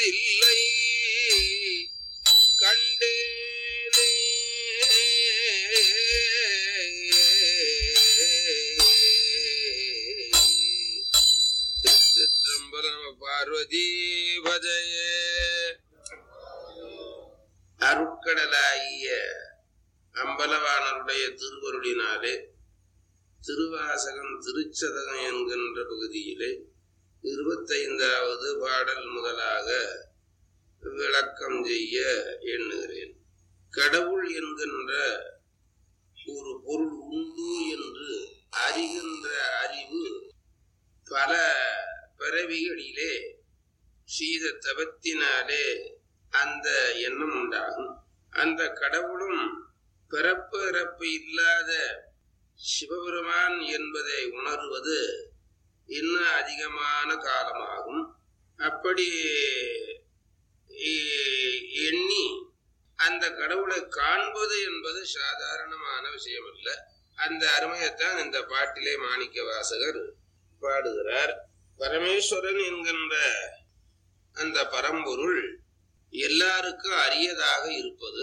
இல்லை கண்டேனே பார்வதி பஜயே. அருட்கடலாகிய அம்பலவாணருடைய திருவருளினாலே திருவாசகம் திருச்சதகம் என்கின்ற பகுதியிலே 25வது பாடல் முதலாக விளக்கம் செய்ய எண்ணுகிறேன். கடவுள் என்கின்ற ஒரு பொருள் உண்டு என்று அறிகின்ற அறிவு பல பிறவிகளிலே சீத தவத்தினாலே அந்த எண்ணம் உண்டாகும். அந்த கடவுளும் பிறப்பு இறப்பு இல்லாத சிவபெருமான் என்பதை உணர்வது இன்னும் அதிகமான காலமாகும். அப்படி எண்ணி அந்த கடவுளை காண்பது என்பது சாதாரணமான விஷயம் அல்ல. அந்த அருமையைத்தான் இந்த பாட்டிலே மாணிக்க வாசகர் பாடுகிறார். பரமேஸ்வரன் என்கின்ற அந்த பரம்பொருள் எல்லாருக்கும் அரியதாக இருப்பது,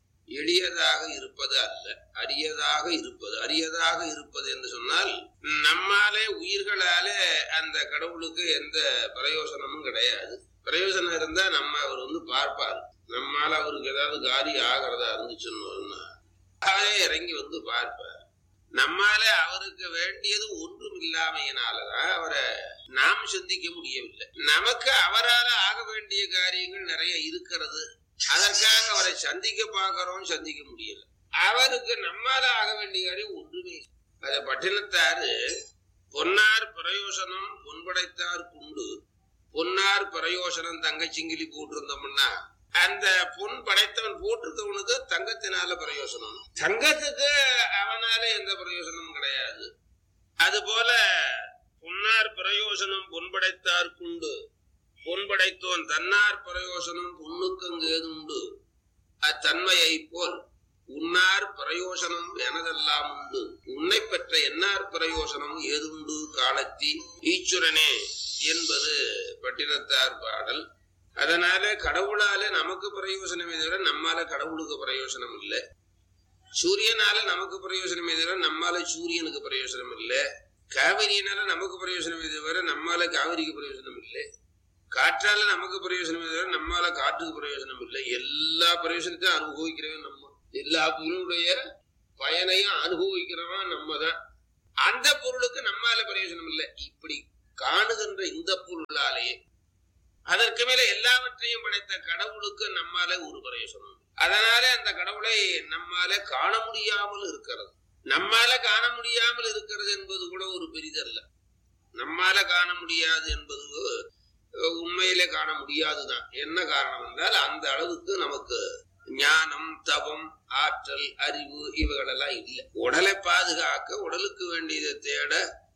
எளியதாக இருப்பது அல்ல. அரியதாக இருப்பது. அரியதாக இருப்பது என்று சொன்னால் நம்மாலே உயிர்களாலே அந்த கடவுளுக்கு எந்த பிரயோசனமும் கிடையாது. பிரயோசனம் இருந்தா நம்ம அவர் பார்ப்பார். நம்மால அவருக்கு ஏதாவது காரியம் ஆகிறதா இருந்துச்சுன்னு அவரே இறங்கி பார்ப்பார். நம்மால அவருக்கு வேண்டியது ஒன்றும் இல்லாமையினாலதான் அவரை நாம் சந்திக்க முடியவில்லை. நமக்கு அவரால் ஆக வேண்டிய காரியங்கள் நிறைய இருக்கிறது. அதற்காக அவரை சந்திக்க பார்க்கிறோம், சந்திக்க முடியல. அவருக்கு நம்மால ஆக வேண்டிய காரியம் ஒன்றுமே. அத பட்டினத்தாரு பொன்னார் பிரயோசனம் பொன்படைத்தார் குண்டு, பொன்னார் பிரயோசனம் தங்கச்சிங்கிலி போட்டிருந்தோம்னா அந்த பொன் படைத்தவன் போட்டிருக்கவனுக்கு தங்கத்தினால பிரயோசனம், தங்கத்துக்கு அவனால எந்த பிரயோசனமும் கிடையாது. அது போல பொன்னார் பிரயோசனம் பொன்படைத்தார் குண்டு, பொன்படைத்தோன் தன்னார் பிரயோசனம் பொன்னுக்கங்கு ஏதுண்டு, அத்தன்மையை போல் உன்னார் பிரயோசனம் எனதெல்லாம் உண்டு, உன்னை பெற்ற என்னார் பிரயோசனம் ஏதுண்டு காலத்தி ஈச்சுரனே என்பது பட்டினத்தார் பாடல். அதனால கடவுளால நமக்கு பிரயோசனமே தவிர நம்மால கடவுளுக்கு பிரயோசனம் இல்லை. சூரியனால நமக்கு பிரயோசனமே தவிர நம்மால சூரியனுக்கு பிரயோசனம் இல்லை. காவிரியினால நமக்கு பிரயோசனமே தவிர நம்மால காவிரிக்கு பிரயோசனம் இல்லை. காற்றால நமக்கு பிரயோசனமே தவிர நம்மால காற்றுக்கு பிரயோசனம் இல்லை. எல்லா பிரயோசனத்தையும் அனுபவிக்கிறவன் நம்ம, எல்லா பொருளுடைய பயனையும் அனுபவிக்கிறவன் நம்ம தான். அந்த பொருளுக்கு நம்மால பிரயோசனம் இல்லை. இப்படி காணுகின்ற இந்த பொருளாலேயே அதற்கு மேல எல்லாவற்றையும் படைத்த கடவுளுக்கு நம்மால ஒரு பிரயோசனம். அதனால அந்த கடவுளை நம்மால காண முடியாமல் இருக்கிறது. நம்மால காண முடியாமல் இருக்கிறது என்பது கூட ஒரு பெரிதல்ல. நம்மால காண முடியாது என்பது உண்மையிலே காண முடியாதுதான். என்ன காரணம் என்றால் அந்த அளவுக்கு நமக்கு ஞானம், தவம், ஆற்றல், அறிவு இவைகளெல்லாம் இல்லை. உடலை பாதுகாக்க, உடலுக்கு வேண்டியதை தேட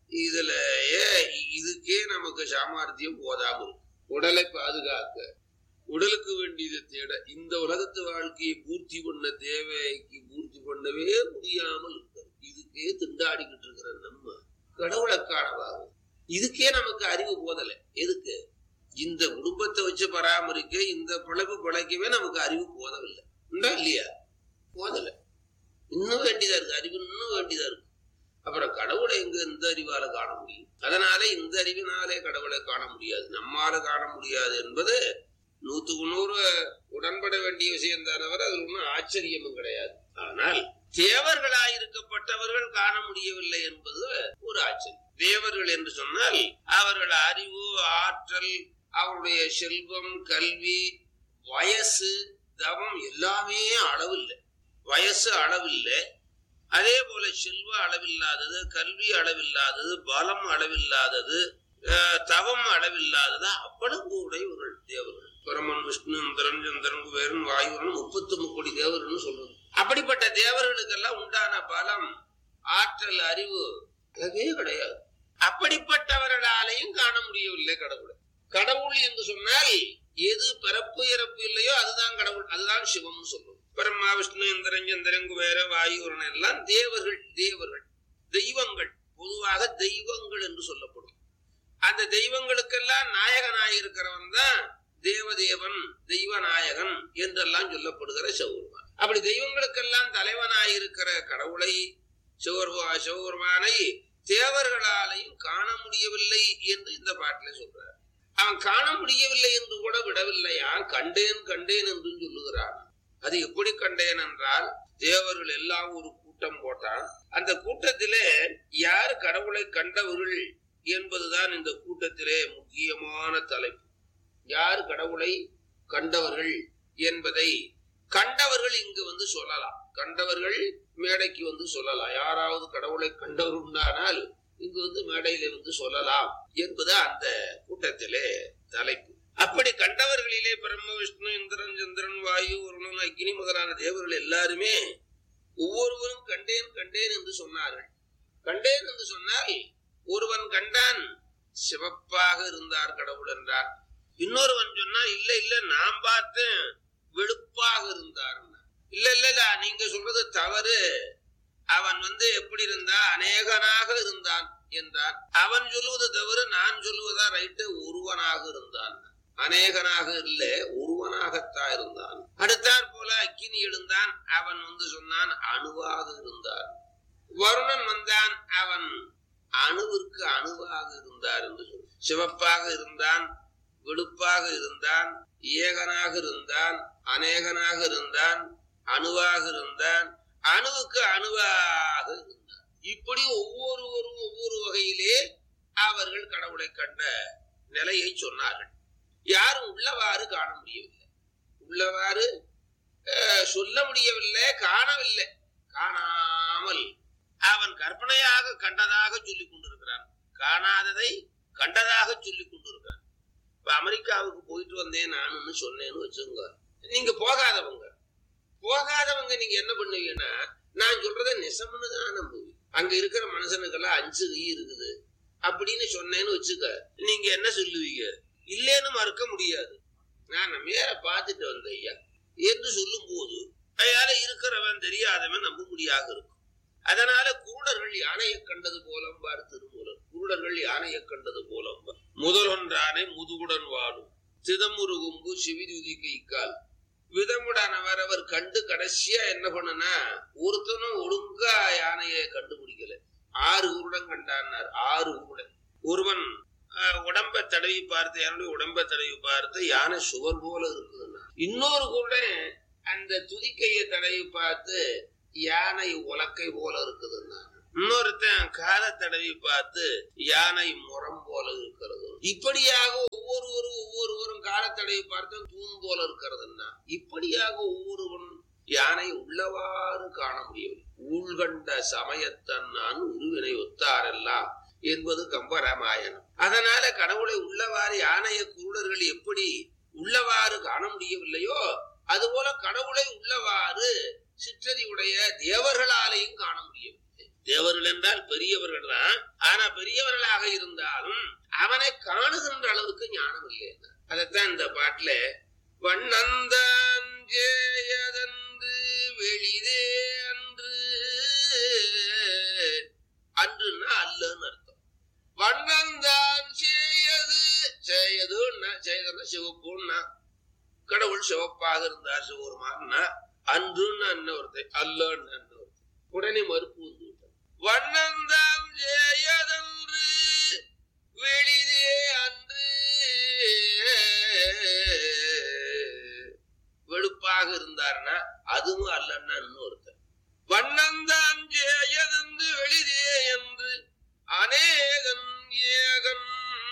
இதுலயே இதுக்கே நமக்கு சாமர்த்தியம் போதாமல், உடலை பாதுகாக்க, உடலுக்கு வேண்டியதை தேட, இந்த உலகத்து வாழ்க்கையை பூர்த்தி பண்ண தேவைக்கு பூர்த்தி பண்ணவே முடியாமல் இருக்கிறது. இதுக்கே திண்டாடிக்கிட்டு இருக்கிற நம்ம கடவுளை காணவாகும். இதுக்கே நமக்கு அறிவு போதலை. எதுக்கு? இந்த குடும்பத்தை வச்சு பராமரிக்க, இந்த பிழைப்பு பிழைக்கவே நமக்கு அறிவு போதவில்லை. உண்டா இல்லையா? போதலை. இன்னும் வேண்டியதா இருக்கு, அறிவு இன்னும் வேண்டியதா இருக்கு. அப்புறம் கடவுளை எங்க இந்த அறிவால காண முடியும்? அதனால இந்த அறிவினாலே கடவுளை காண முடியாது, நம்மால காண முடியாது என்பது 100% உடன்பட வேண்டிய விஷயம் தானவர். அது ஒன்றும் ஆச்சரியமும் கிடையாது. ஆனால் தேவர்களாயிருக்கப்பட்டவர்கள் காண முடியவில்லை என்பது ஒரு ஆச்சரியம். தேவர்கள் என்று சொன்னால் அவர்கள் அறிவு, ஆற்றல், அவருடைய செல்வம், கல்வி, வயசு, தவம் எல்லாமே அளவில்லை. வயசு அளவில்லை, அதே போல செல்வ அளவில்லாதது, கல்வி அளவில்லாதது, பலம் அளவில்லாதது, தவம் அளவில்லாதது, அவ்வளவு உடையவர்கள் தேவர்கள். பரமன், விஷ்ணு, இந்திரன், சந்திரன், குபேரன், வாயுரன் 33 கோடி தேவர்கள் சொல்றது. அப்படிப்பட்ட தேவர்களுக்கெல்லாம் உண்டான பலம், ஆற்றல், அறிவு அதுவே கிடையாது. அப்படிப்பட்டவர்களாலையும் காண முடியவில்லை கடவுளை. கடவுள் என்று சொன்னால் எது பிறப்பு இறப்பு இல்லையோ அதுதான் கடவுள், அதுதான் சிவம் சொல்லும். பிரம்மா, விஷ்ணு, இந்திரன், சந்திரன், குபேர, வாயுரன் எல்லாம் தேவர்கள். தேவர்கள் தெய்வங்கள், பொதுவாக தெய்வங்கள் என்று சொல்லப்படும். அந்த தெய்வங்களுக்கெல்லாம் நாயகனாயிருக்கிறவன் தான் தேவதேவன், தெய்வநாயகன் என்றெல்லாம் சொல்லப்படுகிற சிவபெருமான். அப்படி தெய்வங்களுக்கெல்லாம் தலைவனாயிருக்கிற கடவுளை சிவபெருமானை தேவர்களாலையும் காண முடியவில்லை என்று இந்த பாட்டில சொல்றார். அவன் காண முடியவில்லை என்று கூட விடவில்லையா, கண்டேன் கண்டேன் என்று சொல்லுகிறான். அது எப்படி கண்டேன் என்றால், தேவர்கள் எல்லாம் ஒரு கூட்டம் போட்டான். அந்த கூட்டத்திலே யார் கடவுளை கண்டவர்கள் என்பதுதான் இந்த கூட்டத்திலே முக்கியமான தலைப்பு. யார் கடவுளை கண்டவர்கள் என்பதை கண்டவர்கள் இங்கு வந்து சொல்லலாம். கண்டவர்கள் மேடைக்கு வந்து சொல்லலாம். யாராவது கடவுளை கண்டவர் உண்டானால் இங்கு வந்து மேடையில வந்து சொல்லலாம் என்பது அந்த கூட்டத்திலே தலைப்பு. அப்படி கண்டவர்களிலே பிரம்ம, விஷ்ணு, இந்திரன், சந்திரன், வாயு, வருணன், அக்னி முதலான தேவர்கள் எல்லாருமே ஒவ்வொருவரும் கண்டேன் கண்டேன் என்று சொன்னார்கள். கண்டேன் என்று சொன்னால், ஒருவன் கண்டான் சிவப்பாக இருந்தார் கடவுள் என்றார். இன்னொருவன் சொன்னா இல்ல இல்ல நான் பார்த்தேன் வெளுப்பாக இருந்தார். இல்ல இல்ல நீங்க சொல்றது தவறு, அவன் வந்து எப்படி இருந்தா அநேகனாக இருந்தான் என்றான். அவன் சொல்லுவது தவறு, நான் சொல்லுவதா ரைட்டு, ஒருவனாக இருந்தான். அநேகனாக இல்ல, ஒருவனாகத்தான் இருந்தான். அடுத்தாற் போல அக்கினி எழுந்தான், அவன் வந்து சொன்னான் அணுவாக இருந்தான். வருணன் வந்தான், அவன் அணுவிற்கு அணுவாக இருந்தார் என்று சொல். சிவப்பாக இருந்தான், வெளுப்பாக இருந்தான், ஏகனாக இருந்தான், அநேகனாக இருந்தான், அணுவாக இருந்தான், அணுவுக்கு அணுவாக இருந்தான். இப்படி ஒவ்வொருவரும் ஒவ்வொரு வகையிலே அவர்கள் கடவுளை கண்ட நிலையை சொன்னார்கள். யாரும் உள்ளவாறு காண முடியவில்லை, உள்ளவாறு சொல்ல முடியவில்லை, காணவில்லை. காணாமல் அவன் கற்பனையாக கண்டதாக சொல்லிக் கொண்டிருக்கிறான், காணாததை கண்டதாக சொல்லிக் கொண்டிருக்கிறான். இப்ப அமெரிக்காவுக்கு போயிட்டு வந்தேன் நான் சொன்னேன்னு வச்சுங்க, நீங்க போகாதவங்க நீங்க என்ன பண்ணுவீங்கன்னா, நான் சொல்றத நெசம்னு தான் நம்புவீங்க. அங்க இருக்கிற மனுஷனுக்கெல்லாம் 5 கை இருக்குது அப்படின்னு சொன்னேன்னு வச்சுக்க, நீங்க என்ன சொல்லுவீங்க? இல்லேன்னு மறுக்க முடியாது. நான் மேல பார்த்துட்டு வந்தேன் ஐயா என்று சொல்லும் போது அயால இருக்கிறவன் தெரியாதவன் நம்ப முடியாது இருக்கும். அதனால குருடர்கள் யானையை கண்டது போலம்பார் திருமூலர். குருடர்கள் யானையை கண்டது போலம்பார். முதலொன்றானை முதுகுடன் வாடும் சிதமுரு கும்பு சிவிதுதி கைக்கால் விதமுடானவர் அவர் கண்டு கடைசியா என்ன பண்ணுனா, ஒருத்தனும் ஒழுங்கா யானையை கண்டுபிடிக்கல. 6 குருடன் கண்டான்னார். 6 குருடன். ஒருவன் உடம்ப தடவி பார்த்து, யாருடைய உடம்ப தடவி பார்த்து யானை சுவர் போல இருக்குதுன்னா, இன்னொரு குருடன் அந்த துதிக்கையை தடவி பார்த்து யானை உலக்கை போல இருக்குதுன்னா, இன்னொருத்தன் காதை தடவி பார்த்து யானை முறம் போல இருக்கிறது. இப்படியாக ஒவ்வொருவரும் காலை தடவி பார்த்து தூண் போல இருக்கிறதுன்னா, இப்படியாக ஒவ்வொருவன் யானை உள்ளவாறு காண முடியவில்லை. ஊழ்கண்ட சமயத்தன் நான் உருவினை ஒத்தாரெல்லாம் என்பது கம்பராமாயணம். அதனால கடவுளை உள்ளவாறு யானைய குருடர்கள் எப்படி உள்ளவாறு காண முடியவில்லையோ, அதுபோல கடவுளை உள்ளவாறு சிற்றதி உடைய தேவர்களாலேயும் காண முடியவில்லை. தேவர்கள் என்றால் பெரியவர்கள் தான், ஆனா பெரியவர்களாக இருந்தாலும் அவனை காணுகின்ற அளவுக்கு ஞானம் இல்லை. அதைத்தான் இந்த பாட்டுல வண்ணந்தான் ஜேயதன்று வெளிதே அன்று, அன்றுன்னா அல்லன்னு அர்த்தம். வண்ணந்தான் செய்யதுன்னா சிவப்புன்னா, கடவுள் சிவப்பாக இருந்தார் சிவபெருமான்னா, அன்றுன்னு அன்னொருத்தை, அல்லன்னு அன்னொருத்தை. உடனே மறுப்பு வந்து வண்ணந்தான் ஜெயதன்று வெளிதே அன்று, வெளுப்பாக இருந்தார்னா அதுவும் அல்லன்னா இன்னொருத்தர். வண்ணந்தான் ஜெயதன்று வெளிதே என்று அநேகன் ஏகன்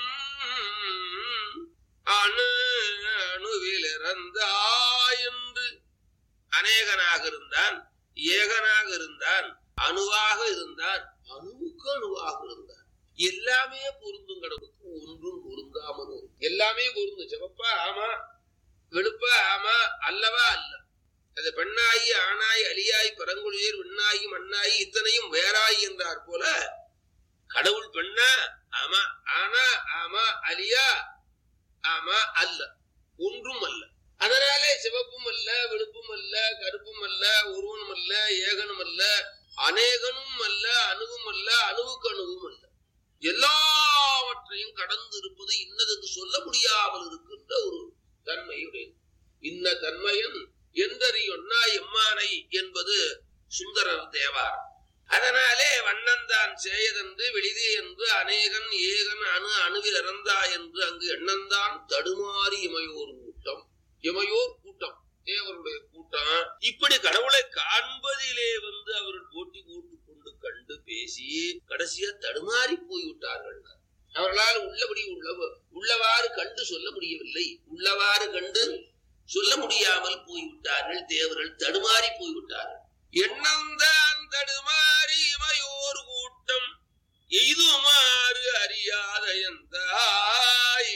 அணு அணுவில் இறந்தாய் என்று, அநேகனாக இருந்தான், ஏகனாக இருந்தான், அணுவாக இருந்தான், அணுவுக்கு அணுவாக இருந்தான். எல்லாமே பொருந்தும் கடவுளுக்கு, ஒன்றும் பொருந்தாமலும் எல்லாமே பொருந்தும். சிவப்பா ஆமா, வெளுப்பா ஆமா, அல்லவா அல்ல. அது பெண்ணாயி ஆணாய் அலியாய் பரங்குழியர் விண்ணாயி மண்ணாயி இத்தனையும் வேறாய் என்றார் போல கடவுள் பெண்ணா ஆமா, ஆனா ஆமா, அலியா ஆமா, அல்ல, ஒன்றும் அல்ல. அதனாலே சிவப்பும் அல்ல, வெளுப்பும் அல்ல, கருப்பும் அல்ல, ஒருவனும் அல்ல, ஏகனும் அல்ல, அநேகனும் அல்ல, அணுவும் அல்ல, அணுவுக்கு அணுவும் அல்ல. எல்லாவற்றையும் கடந்து இருப்பது இன்னதென்று சொல்ல முடியாமல் இருக்கின்ற ஒரு தன்மையுடையது. இன்ன தன்மையன் எந்தறியொன்னா எம்மானை என்பது சுந்தரர் தேவாரம். அதனாலே வண்ணந்தான் சேயதென்று வெளிதே என்று அநேகன் ஏகன் அணுவில் இறந்தா என்று அங்கு எண்ணந்தான் தடுமாறி இமையோர் கூட்டம். இமையோர் கூட்டம் தேவருடைய கூட்டம். இப்படி கடவுளை காண்பதிலே அவர்கள் போட்டி போட்டுக் கொண்டு கண்டு பேசி கடைசியா தடுமாறி போய்விட்டார்கள். அவர்களால் உள்ளவாறு கண்டு சொல்ல முடியவில்லை. உள்ளவாறு கண்டு சொல்ல முடியாமல் போய்விட்டார்கள். தேவர்கள் தடுமாறி போய்விட்டார்கள். எண்ணந்தான் தடுமாறி இமையோர் கூட்டம் எய்துமாறு அறியாத எந்தாய்.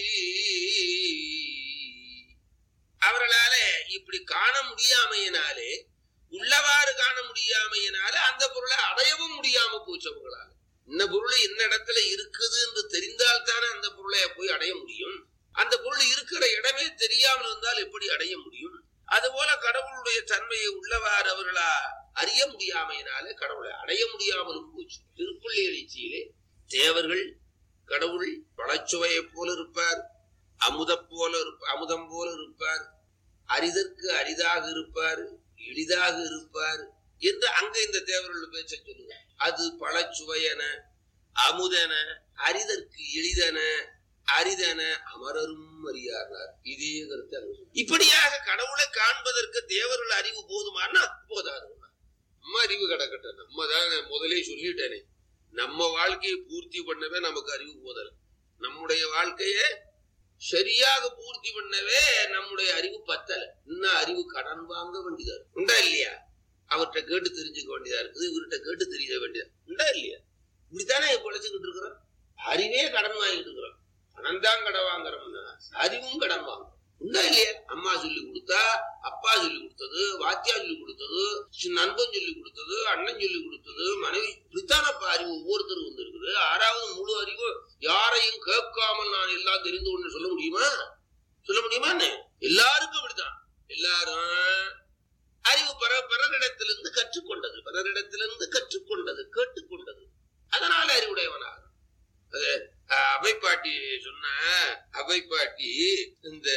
அவர்களாலே இப்படி காண முடியாமையினாலே, உள்ளவாறு காண முடியாமையினாலே அந்த பொருளை அடையவும் முடியாம போச்சவங்களால. இந்த பொருள் என்ன இடத்துல இருக்குது என்று தெரிந்தால்தானே அந்த பொருளை போய் அடைய முடியும். அந்த பொருள் இருக்கிற இடமே தெரியாமல் இருந்தால் எப்படி அடைய முடியும்? அதுபோல கடவுளுடைய தன்மையை உள்ளவாறு அவர்களா அறிய முடியாமையினாலே கடவுளை அடைய முடியாமலும் போச்சு. திருப்பள்ளி எழுச்சியிலே தேவர்கள் கடவுள் பழச்சுவையை போல இருப்பார், அமுதம் போல இருப்பார், அரிதற்கு அரிதாக இருப்பார், எளிதாக இருப்பார் என்று அங்க இந்த தேவர்கள் பேச்சை சொல்லுங்க. அது பழச்சுவையன, அமுதன, அரிதற்கு எளிதன, அரிதன, அமரரும் அறியார். இதே கருத்து. இப்படியாக கடவுளை காண்பதற்கு தேவர்கள் அறிவு போதுமானா போதாது. நம்ம அறிவு கிடக்கட்ட, நம்ம தான் முதலே சொல்லிட்டேனே, நம்ம வாழ்க்கையை பூர்த்தி பண்ணவே நமக்கு அறிவு போதல. நம்முடைய வாழ்க்கைய சரியாக பூர்த்தி பண்ணவே நம்முடைய அறிவு பத்தல. இன்னும் அறிவு கடன் வாங்க வேண்டியதா இருக்கு. உண்டா இல்லையா? அவர்கிட்ட கேட்டு தெரிஞ்சுக்க வேண்டியதா இருக்குது, இவர்கிட்ட கேட்டு தெரிய வேண்டியதா உண்டா இல்லையா? இப்படித்தானே பொழைச்சுக்கிட்டு இருக்கிறோம். அறிவே கடன் வாங்கிட்டு இருக்கிறோம். பணம் தான் கடன் வாங்குறோம்னா அறிவும் கடன் வாங்குறோம். உண்டா இல்லையா? அம்மா சொல்லி கொடுத்தா, அப்பா சொல்லி கொடுத்தது, வாத்தியா சொல்லி கொடுத்தது, நண்பன் சொல்லி கொடுத்தது, அண்ணன் சொல்லி கொடுத்தது, மனைவி, இப்படித்தானப்பா அறிவு ஒவ்வொருத்தரும் வந்து இருக்குது. ஆறாவது முழு அறிவு யாரையும் கேட்காமல் நான் எல்லாம் தெரிந்து கொண்டு சொல்ல முடியுமா? சொல்ல முடியுமா? எல்லாருக்கும் அப்படித்தான். எல்லாரும் அறிவு பிறரிடத்திலிருந்து கற்றுக்கொண்டது, கேட்டுக்கொண்டது. அதனால அறிவுடையவனாக. அது அவைப்பாட்டி சொன்ன, அவைப்பாட்டி இந்த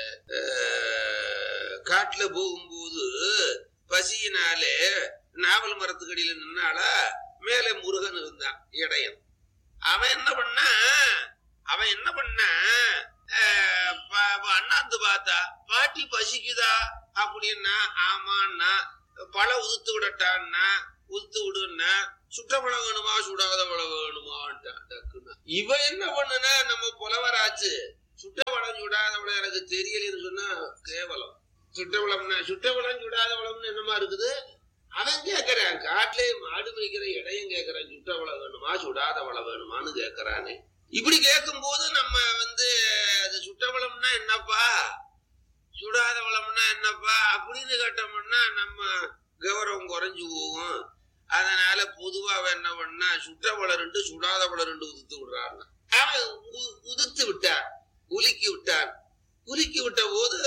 காட்டுல போகும்போது பசியினாலே நாவல் மரத்துக்கடியில நின்னாலா, மேலே முருகன் இருந்தான் இடையன். அவன் என்ன பண்ணா அண்ணாந்து பார்த்தா, பாட்டி பசிக்குதா அப்படின்னா, ஆமான்னா, பழ உதுத்து விடட்டான்னா, உதுத்து விடுன்னா, சுட்டப்பழ வேணுமா சுடாத பழ வேணுமான்ட்டான். இவன் என்ன பண்ணுனா, நம்ம புலவராச்சு, சுட்டப்பழம் சுடாத பழம் எனக்கு தெரியலன்னு சொன்னா கேவலம். சுட்டப்பழம் சுடாத பழம்னு என்னமா இருக்குது? அவன் கேட்கறான். காட்டிலே மாடு மேய்க்கிற இடையும் கேட்கறான், சுட்டப்பழம் வேணுமா சுடாத பழம் வேணுமான்னு கேட்கறானே. இப்படி கேட்கும் போது நம்ம அது சுட்டப்பழம்னா என்னப்பா, சுடாத பழம்னா என்னப்பா அப்படின்னு கேட்டோம்னா நம்ம கௌரவம் குறைஞ்சு போகும். அதனால பொதுவா என்ன பண்ணா, சுட்ட பழம் 2 சுடாத பழம் 2 உதுத்து விடுறான். அவன் உதுத்து விட்டான், உலுக்கி விட்ட போது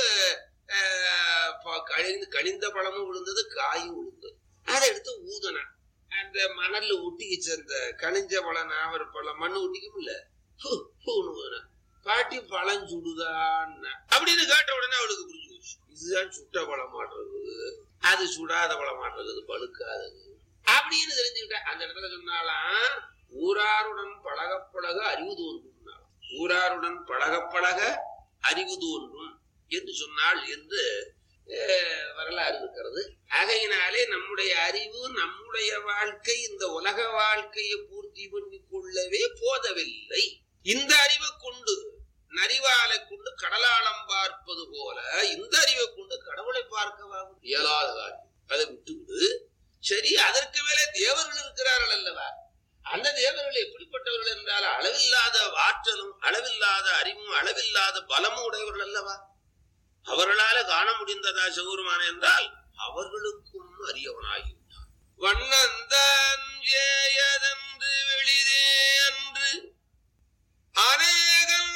கனிந்த பழமும் விழுந்தது, காயும் விழுந்தது. அதை எடுத்து ஊதனான். அந்த மணல்ல ஒட்டிக்கிச்சு. அந்த கனிஞ்ச பழம், நாவல் பழம் மண்ணு ஒட்டிக்கும் இல்ல, பாட்டி பழம் சுடுதான் அப்படின்னு கேட்ட உடனே அவளுக்கு புரிஞ்சு போச்சு, இதுதான் சுட்ட பழம் மாட்டுறது, அது சுடாத பழம் மாட்டுறது, பழுக்காதது அப்படின்னு தெரிஞ்சுக்கிட்ட. அந்த இடத்துல சொன்னாலாம், ஊராருடன் பழக அறிவு தோன்றும், ஊராருடன் பழக அறிவு தோன்றும் என்று சொன்னால் என்று வரலாறு இருக்கிறது. ஆகையினாலே நம்முடைய அறிவு, நம்முடைய வாழ்க்கை, இந்த உலக வாழ்க்கையை பூர்த்தி பண்ணி கொள்ளவே போதவில்லை. இந்த அறிவை கொண்டு, நரிவாலை கொண்டு கடலாளம் பார்ப்பது போல, இந்த அறிவை கொண்டு கடவுளை பார்க்கவாகும் இயலாத காரியம். அதை விட்டுவிடு. சரி, அதற்கு மேலே தேவர்கள் இருக்கிறார்கள் அல்லவா? அந்த தேவர்கள் எப்படிப்பட்டவர்கள் என்றால், அளவில்லாத ஆற்றலும், அளவில்லாத அறிவும், அளவில்லாத பலமும் உடையவர்கள் அல்லவா? அவர்களால காண முடிந்ததா சிவபெருமான என்றால், அவர்களுக்கும் அறியவனாகிவிட்டான். வண்ணந்தான் ஏயதென்று வெளிதே அன்று அநேகம்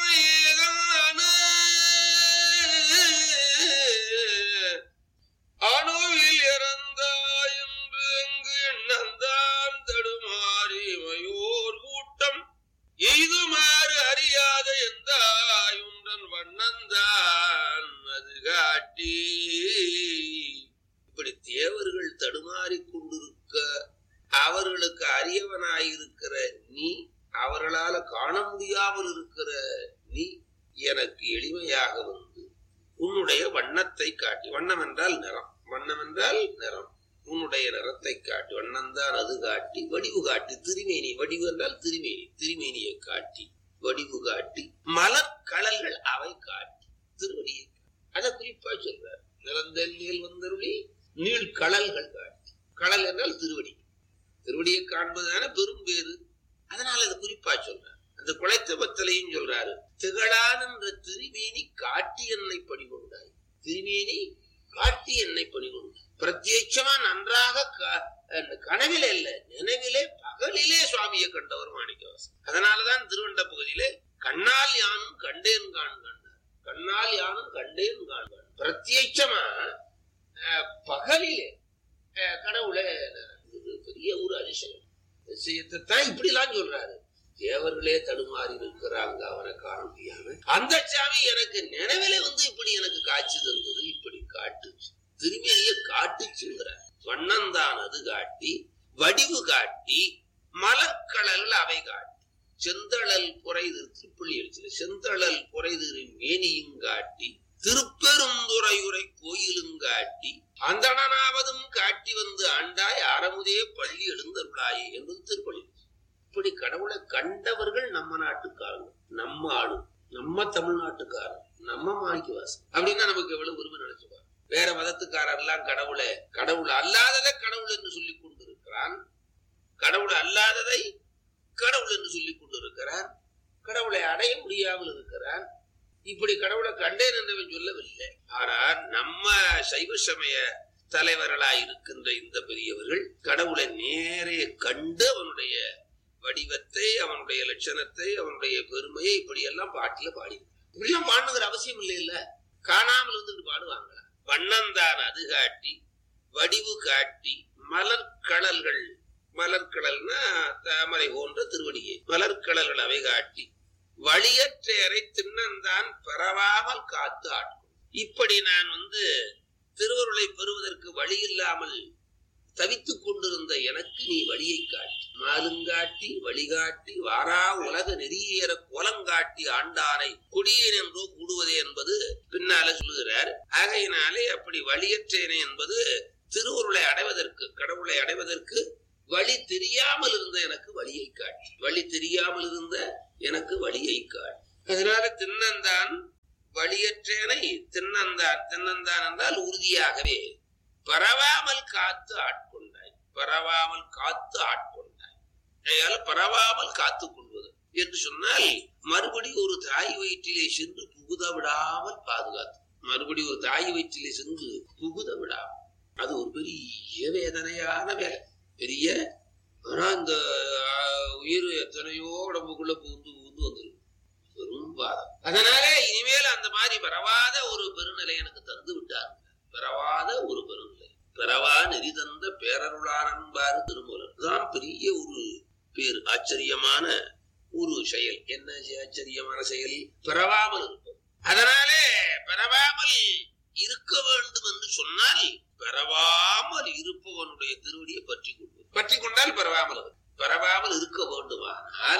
அணுவில் இறந்தாய் என்று அங்கு எண்ணந்தான் தடுமாறி மயோர் கூட்டம் எய்துமாறு அறியாத எந்தாயுன்றன் வண்ணந்தான் அரியவனாயிருக்கிற நீ, அவர்களால காண முடியாமல் இருக்கிற நீ எனக்கு எளிமையாக வந்து உன்னுடைய வண்ணத்தை காட்டி, வண்ணம் என்றால் நிறம், வண்ணம் என்றால் நிறம், உன்னுடைய நிறத்தை காட்டி, வண்ணம்தான் அது காட்டி, வடிவு காட்டி, திருமேனி, வடிவு என்றால் திருமேனி, திருமேனியை காட்டி, வடிவு காட்டி, மலர்கழல்கள் அவை காட்டி, திருவடியை அதை குறிப்பா சொல்றார். நிலந்தெல்லில் வந்தருளி நீள் கடல்கள் காட்டி, கடல் என்றால் திருவடி, திருவடியை காண்பதான பெரும் பேரு. அதனால அதை குறிப்பா சொல்றார். அந்த குலைத்த பத்தலையும் சொல்றாரு. திகழான் என்ற திருமேனி காட்டி என்னை பணிகொண்டாய், திருமேனி காட்டி என்னை பணிகொண்டாய். பிரத்யட்சமா நன்றாக கனவிலே இல்ல, நினைவிலே பகலிலே சுவாமியை கண்டவர் மாணிக்கவாசகர். அதனாலதான் திருவண்ட பகுதியிலே கண்ணால் யானும் கண்டேன் காண்கான், கண்ணால் யானும் கண்டேன் காண்கான். பிரத்யட்சமா பகலிலே கடவுளை, பெரிய ஒரு அதிசயம். அதிசயத்தை தான் இப்படி எல்லாம் சொல்றாரு. தேவர்களே தடுமாறி இருக்கிறாங்க அவனை காண முடியாம, அந்த சாமி எனக்கு நினைவிலே வந்து இப்படி எனக்கு காட்சி தந்தது, இப்படி காட்டுச்சு, திருமேனிய காட்டுச்சுங்கிற. வண்ணந்தான் அது காட்டி, வடிவு காட்டி, மலர்கழல் அவை காட்டி, செந்தழல் புரைது, திருப்பள்ளி எழுச்சில செந்தழல் புரைது மேனியும் காட்டி, திருப்பெருந்துறையுரை கோயிலும் காட்டி, அந்தணனாவதும் காட்டி வந்து ஆண்டாய் அறமுதே பள்ளி எழுந்தருளாயே என்பது திருப்பள்ளி. இப்படி கடவுளை கண்டவர்கள் நம்ம நாட்டுக்காரங்க, நம்ம ஆளு, நம்ம தமிழ்நாட்டுக்காரர், நம்ம மாணிக்கவாசகர் அப்படின்னா நமக்கு எவ்வளவு உரிமை நினைச்சுப்பாங்க. வேற மதத்துக்காரர் எல்லாம் கடவுளை, கடவுள் அல்லாததை கடவுள் என்று சொல்லிக் கொண்டிருக்கிறான், கடவுள் அல்லாததை கடவுள் என்று சொல்லிக் கொண்டிருக்கிறான், கடவுளை அடைய முடியாமல் இருக்கிறான். இப்படி கடவுளை கண்டேன் என்றவன் சொல்லவில்லை. ஆனால் நம்ம சைவ சமய தலைவர்களாய் இருக்கின்ற இந்த பெரியவர்கள் கடவுளை நேரே கண்டு அவனுடைய வடிவத்தை, அவனுடைய லட்சணத்தை, அவனுடைய பெருமையை இப்படி எல்லாம் பாட்டுல பாடி, இப்படிலாம் பாடுங்கிற அவசியம் இல்லை, இல்ல காணாமல் இருந்துட்டு பாடுவாங்களா? வண்ணந்தான் அது காட்டி, வடிவு காட்டி, மலர்கழல்கள், மலர்கடல்னா தாமரை போன்ற திருவடியை, மலர்கடல்கள் அவை காட்டி, வழியற்றேரை தின்னந்தான் பெறவாமல் காத்து ஆட்கும். இப்படி நான் திருவருளை பெறுவதற்கு வழி இல்லாமல் தவித்துக் கொண்டிருந்த எனக்கு நீ வழியை காட்டி, மாலுங்காட்டி வழிகாட்டி, வாரா உலக நெறியேற கோலங்காட்டி ஆண்டானை கொடியேன் என்றோ கூடுவதே என்பது பின்னால சொல்லுகிறார். ஆகையினாலே அப்படி வழியற்றேனே என்பது திருவருளை அடைவதற்கு, கடவுளை அடைவதற்கு வழி தெரியாமல் இருந்த எனக்கு வழியை காட்டி, வழி தெரியாமல் இருந்த எனக்கு வழியை காட்டி. அதனால தின்னந்தான் வழியற்றேனை தின்னந்தான், தின்னந்தான் என்றால் உறுதியாகவே பரவாமல் காத்து ஆட்கொண்டாய், பரவாமல் காத்து ஆட்கொண்டாய். பரவாமல் காத்துக் கொள்வது என்று சொன்னால் மறுபடி ஒரு தாய் வயிற்றிலே சென்று புகுத விடாமல் பாதுகாத்து, மறுபடி ஒரு தாய் வயிற்றிலே சென்று புகுத விடாமல், அது ஒரு பெரிய வேதனையான வேலை, பெரிய. ஆனா இந்த உயிர் எத்தனையோ உடம்புக்குள்ள புகுந்து புகுந்து வந்துருக்கு, பெரும் பாதம். அதனால இனிமேல் அந்த மாதிரி பரவாத ஒரு பெருநிலை எனக்கு தந்து விட்டார், பெறவாத ஒரு பெருநிலை, பெறவா நெறி தந்த பேரருளானன்பாரு திருமூலர் தான் பெரிய ஒரு பேரு, ஆச்சரியமான ஒரு செயல். என்ன ஆச்சரியமான செயல்? பெறவாமல் இருப்பது. அதனாலே பெறவாமல் இருக்க வேண்டும் என்று சொன்னால் பெறவாமல் இருப்பவனுடைய திருவடியை பற்றி கொள்வது, பற்றி கொண்டால் பெறவாமல், பெறவாமல் இருக்க வேண்டுமானால்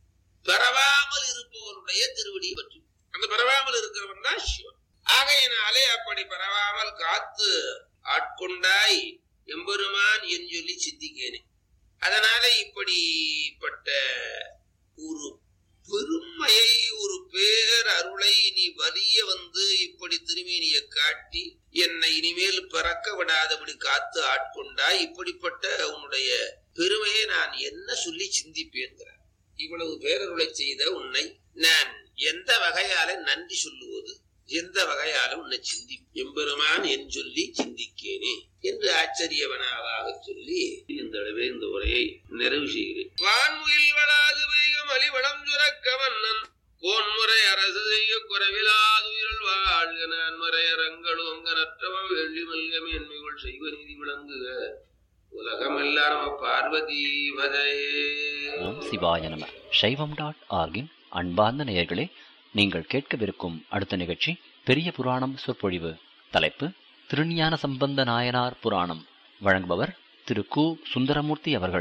பெறவாமல் இருப்பவனுடைய திருவடியை பற்றி, அந்த பெறவாமல் இருக்கிறவன் தான் சிவன். ஆகையினாலே அப்படி பெறவாமல் காத்து ஆட்கொண்டாய் எம்பெருமான் என் சொல்லி சிந்திக்கேனே. அதனால இப்படிப்பட்ட ஒரு பெருமையை, ஒரு பேர் அருளை நீ வலிய இப்படி திருமேனிய காட்டி என்னை இனிமேல் பிறக்க விடாதபடி காத்து ஆட்கொண்டாய். இப்படிப்பட்ட உன்னுடைய பெருமையை நான் என்ன சொல்லி சிந்திப்பேன்கிறார். இவ்வளவு பேரருளை செய்த உன்னை நான் எந்த வகையால நன்றி சொல்லுவது, எந்த வகையாலும் உன்னை சிந்தி எம்பெருமான் என் சொல்லி சிந்திக்கேனே என்று ஆச்சரியவனாக சொல்லி இந்த அளவே இந்த உரையை நிறைவு செய்கிறேன். வான்முயில் வளாது வைகம் அலிவளம் சுரக்க மன்னன் கோன்முறை அரசு செய்ய குறைவிலாது உயிரல் வாழ்க நான்மறையரங்கள் ஒங்க நற்றவம் வெள்ளி மல்க மேன்மைகள் செய்வ நீதி விளங்குக உலகம் எல்லாரும் பார்வதி பதையே. ஓம் சிவாய நம. சைவம்.org அன்பார்ந்த நேயர்களே, நீங்கள் கேட்கவிருக்கும் அடுத்த நிகழ்ச்சி பெரிய புராணம் சொற்பொழிவு. தலைப்பு திருஞான சம்பந்த நாயனார் புராணம். வழங்குபவர் திரு கு. சுந்தரமூர்த்தி அவர்கள்.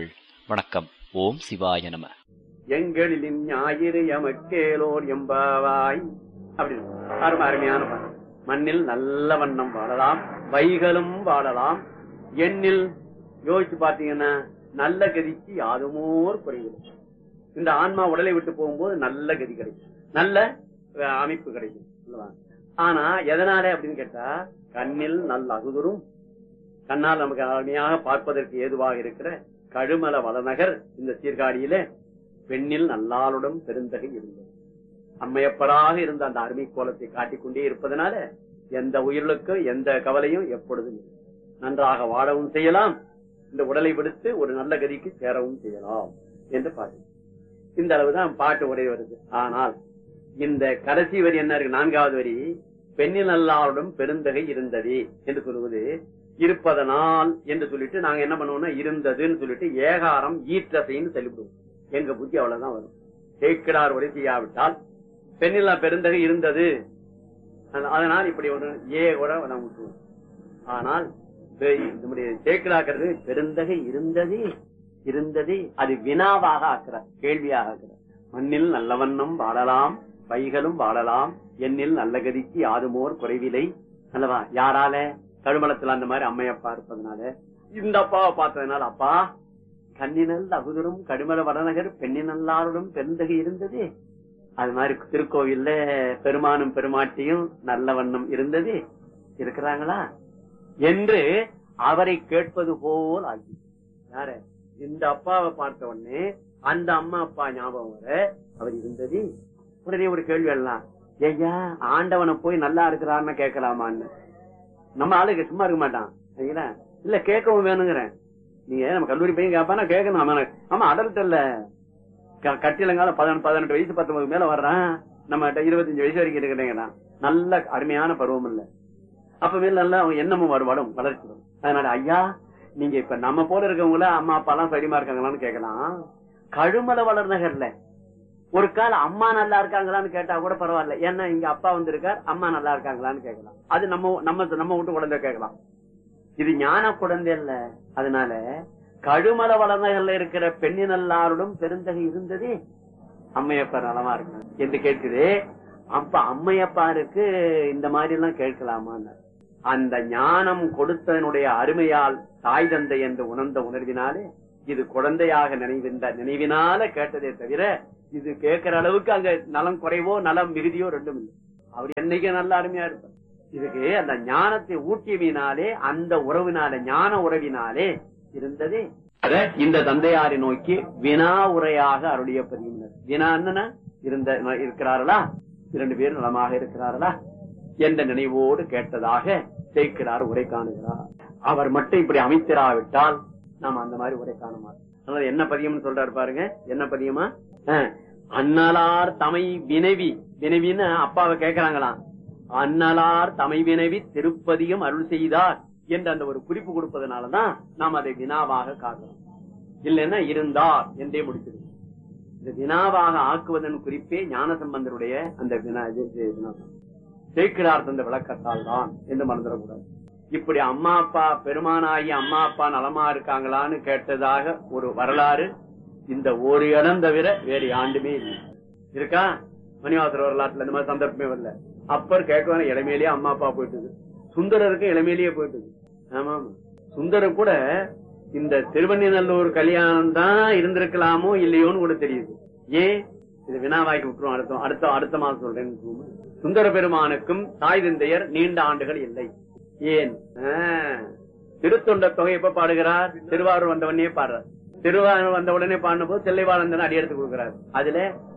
வணக்கம். ஓம் சிவாய நம. எங்களின் ஞாயிறு எமக்கேலோர் எம்பாவாய் அப்படின்னு அருமையான பாடல். மண்ணில் நல்ல வண்ணம் வாழலாம், வைகளும் வாழலாம், எண்ணில் யோசிச்சு பாத்தீங்கன்னா நல்ல கதிக்கு யாதுமோர் குறைகிறது. இந்த ஆன்மா உடலை விட்டு போகும்போது நல்ல கதி கிடைக்கும், நல்ல அமைப்பு கிடைக்கும். ஆனா எதனால அப்படின்னு கேட்டா, கண்ணில் நல்ல அகுதுரும், கண்ணால் நமக்கு அருமையாக பார்ப்பதற்கு ஏதுவாக இருக்கிற கழுமல வளநகர் இந்த சீர்காழியில பெண்ணில் நல்லாளுடன் பெருந்தகை இருந்தது. அம்மையப்பராக இருந்த அந்த அருமை கோலத்தை காட்டிக்கொண்டே இருப்பதனால எந்த உயிர்களுக்கும் எந்த கவலையும் எப்பொழுதும் நன்றாக வாழவும் செய்யலாம், இந்த உடலை விடுத்து ஒரு நல்ல கதிக்கு சேரவும் செய்யலாம் என்று பாட்டு. இந்த அளவுதான் பாட்டு உரை வருது. ஆனால் இந்த கடைசி வரி என்ன இருக்கு, 4வது வரி, பெண்ணில் நல்லாளுடன் பெருந்தகை இருந்தது என்று சொல்லுவது இருப்பதனால் என்று சொல்லிட்டு நாங்க என்ன பண்ணுவோம்னா இருந்ததுன்னு சொல்லிட்டு ஏகாரம் ஈற்றத்தைன்னு சொல்லிவிடுவோம். எங்க புத்தி அவ்வளவுதான் வரும். சேக்கிடார் உரை செய்யாவிட்டால் பெண்ணில் பெருந்தகை இருந்தது, அதனால் இப்படி ஒரு கூட நாம் விட்டுருவோம். ஆனால் நம்முடைய சேக்கிடாக்கிறது பெருந்தகை இருந்தது இருந்தது, அது வினாவாக ஆக்கிறார், கேள்வியாக ஆக்கிறார். மண்ணில் நல்ல வண்ணம் வாழலாம், வைகளும் வாழலாம், எண்ணில் நல்ல கதிக்கு யாதுமோர் குறைவில்லை அல்லவா. யாரால? கழுமலத்துல அந்த மாதிரி அம்மையப்பா இருப்பதனால, இந்த அப்பாவை பார்த்ததுனால, அப்பா கண்ணினல் அகுதரும் கடுமல வடநகர் பெண்ணினல்லாருடன் பெருந்தகை இருந்தது, அது மாதிரி திருக்கோவில்ல பெருமானும் பெருமாட்டியும் நல்ல வண்ணம் இருந்தது, இருக்கிறாங்களா என்று அவரை கேட்பது போல் ஆகி. யார? இந்த அப்பாவை பார்த்த உடனே அந்த அம்மா அப்பா ஞாபகம் வர அவர் இருந்தது. உடனே ஒரு கேள்வி எல்லாம், ஐயா ஆண்டவனை போய் நல்லா இருக்கிறான்னு கேட்கலாமான்னு. நம்ம ஆளுக்கு சும்மா இருக்க மாட்டான் இல்ல, கேட்கவும் வேணுங்கிறேன். நீங்க நம்ம கல்லூரி பையன் கேட்பானா கேட்கணும். ஆமா அடல்ட் இல்ல, கட்டிலங்கால 18 வயசு 19 மேல வர்றான், நம்ம 25 வயசு வரைக்கும் இருக்கிறேங்கிறா, நல்ல அருமையான பருவம் இல்ல. அப்ப மேல நல்லா அவங்க எண்ணமும் வரும், வளர்ச்சி வரும். அதனால ஐயா நீங்க இப்ப நம்ம போல இருக்கவங்கள அம்மா அப்பா எல்லாம் சரிமா இருக்காங்களான்னு கேட்கலாம். கழுமல வளர்நகர்ல ஒரு கால அம்மா நல்லா இருக்காங்களான்னு கேட்டா கூட பரவாயில்ல, ஏன்னா இங்க அப்பா வந்திருக்கார், அம்மா நல்லா இருக்காங்களான்னு கேட்கலாம். அது நம்ம வீட்டு குழந்தை கேட்கலாம். இது ஞான குழந்தை இல்ல. அதனால கழுமல வளர்நகர்ல இருக்கிற பெண்ணினல்லாருடன் பெருந்தகை இருந்தது, அம்மையப்பா நலமா இருக்கு என்று கேட்குது. அப்ப அம்மையப்பாருக்கு இந்த மாதிரி எல்லாம் கேட்கலாமான்னு அந்த ஞானம் கொடுத்ததனுடைய அருமையால் தாய் தந்தை என்று உணர்ந்த உணர்வினாலே இது குழந்தையாக நினைவினால கேட்டதே தவிர இது கேட்கிற அளவுக்கு அங்க நலம் குறைவோ நலம் மிகுதியோ ரெண்டும் இல்லை. அவர் என்னைக்கு நல்ல அருமையா இருப்பார். இதுக்கு அந்த ஞானத்தை ஊட்டியவினாலே, அந்த உறவினாலே, ஞான உறவினாலே இருந்ததே. அத இந்த தந்தையாரை நோக்கி வினா உரையாக அருளிய பதிவினர். வினா என்னன்னா இருக்கிறார்களா, 2 பேரும் நலமாக இருக்கிறார்களா என்ற நினைவோடு கேட்டதாக சேக்கிடார் உரை காணுகிறார். அவர் மட்டும் இப்படி அமைத்திராவிட்டால் நாம் அந்த மாதிரி உரை காண மாட்டோம். என்ன பதியம்னு சொல்றாரு பாருங்க. என்ன பதியமா? அன்னலார் தமை வினவி, வினவின்னு அப்பாவை கேட்கிறாங்களாம். அன்னலார் தமை வினவி திருப்பதியும் அருள் செய்தார் என்று அந்த ஒரு குறிப்பு கொடுப்பதனாலதான் நாம் அதை வினாவாக காட்டுறோம். இல்லைன்னா இருந்தார் என்றே முடிச்சிருக்கோம். இந்த வினாவாக ஆக்குவதன் குறிப்பே ஞான சம்பந்தருடைய அந்த வினா சேக்கிடார் தந்த விளக்கத்தால் தான் என்று மறந்துடக்கூடாது. இப்படி அம்மா அப்பா பெருமானாகி அம்மா அப்பா நலமா இருக்காங்களான்னு கேட்டதாக ஒரு வரலாறு இந்த ஒரு இடம் தவிர வேறு ஆண்டுமே இல்லை. இருக்கா? மணிவாசர் வரலாற்றுல இந்த மாதிரி சந்தர்ப்பமே வரல. அப்பர் கேட்கவான இளமையிலேயே அம்மா அப்பா போயிட்டு, சுந்தரருக்கு இளமையிலேயே போயிட்டு. ஆமா, சுந்தரம் கூட இந்த திருவண்ணிநல்லூர் கல்யாணம் தான் இருந்திருக்கலாமோ இல்லையோன்னு கூட தெரியுது. ஏன் இது வினாவாக்கி விட்டுருவோம், அடுத்த மாதம் சொல்றேன். சுந்தர பெருமானுக்கும் தாய் தந்தையர் நீண்ட ஆண்டுகள் இல்லை. ஏன்? திருத்தொண்ட தொகை எப்ப பாடுகிறார்? திருவாரூர் வந்தவனே பாடுறார். திருவாரூர் வந்த உடனே பாடும் போது தில்லைவாழந்தன் அடி எடுத்து கொடுக்கிறார். அதுல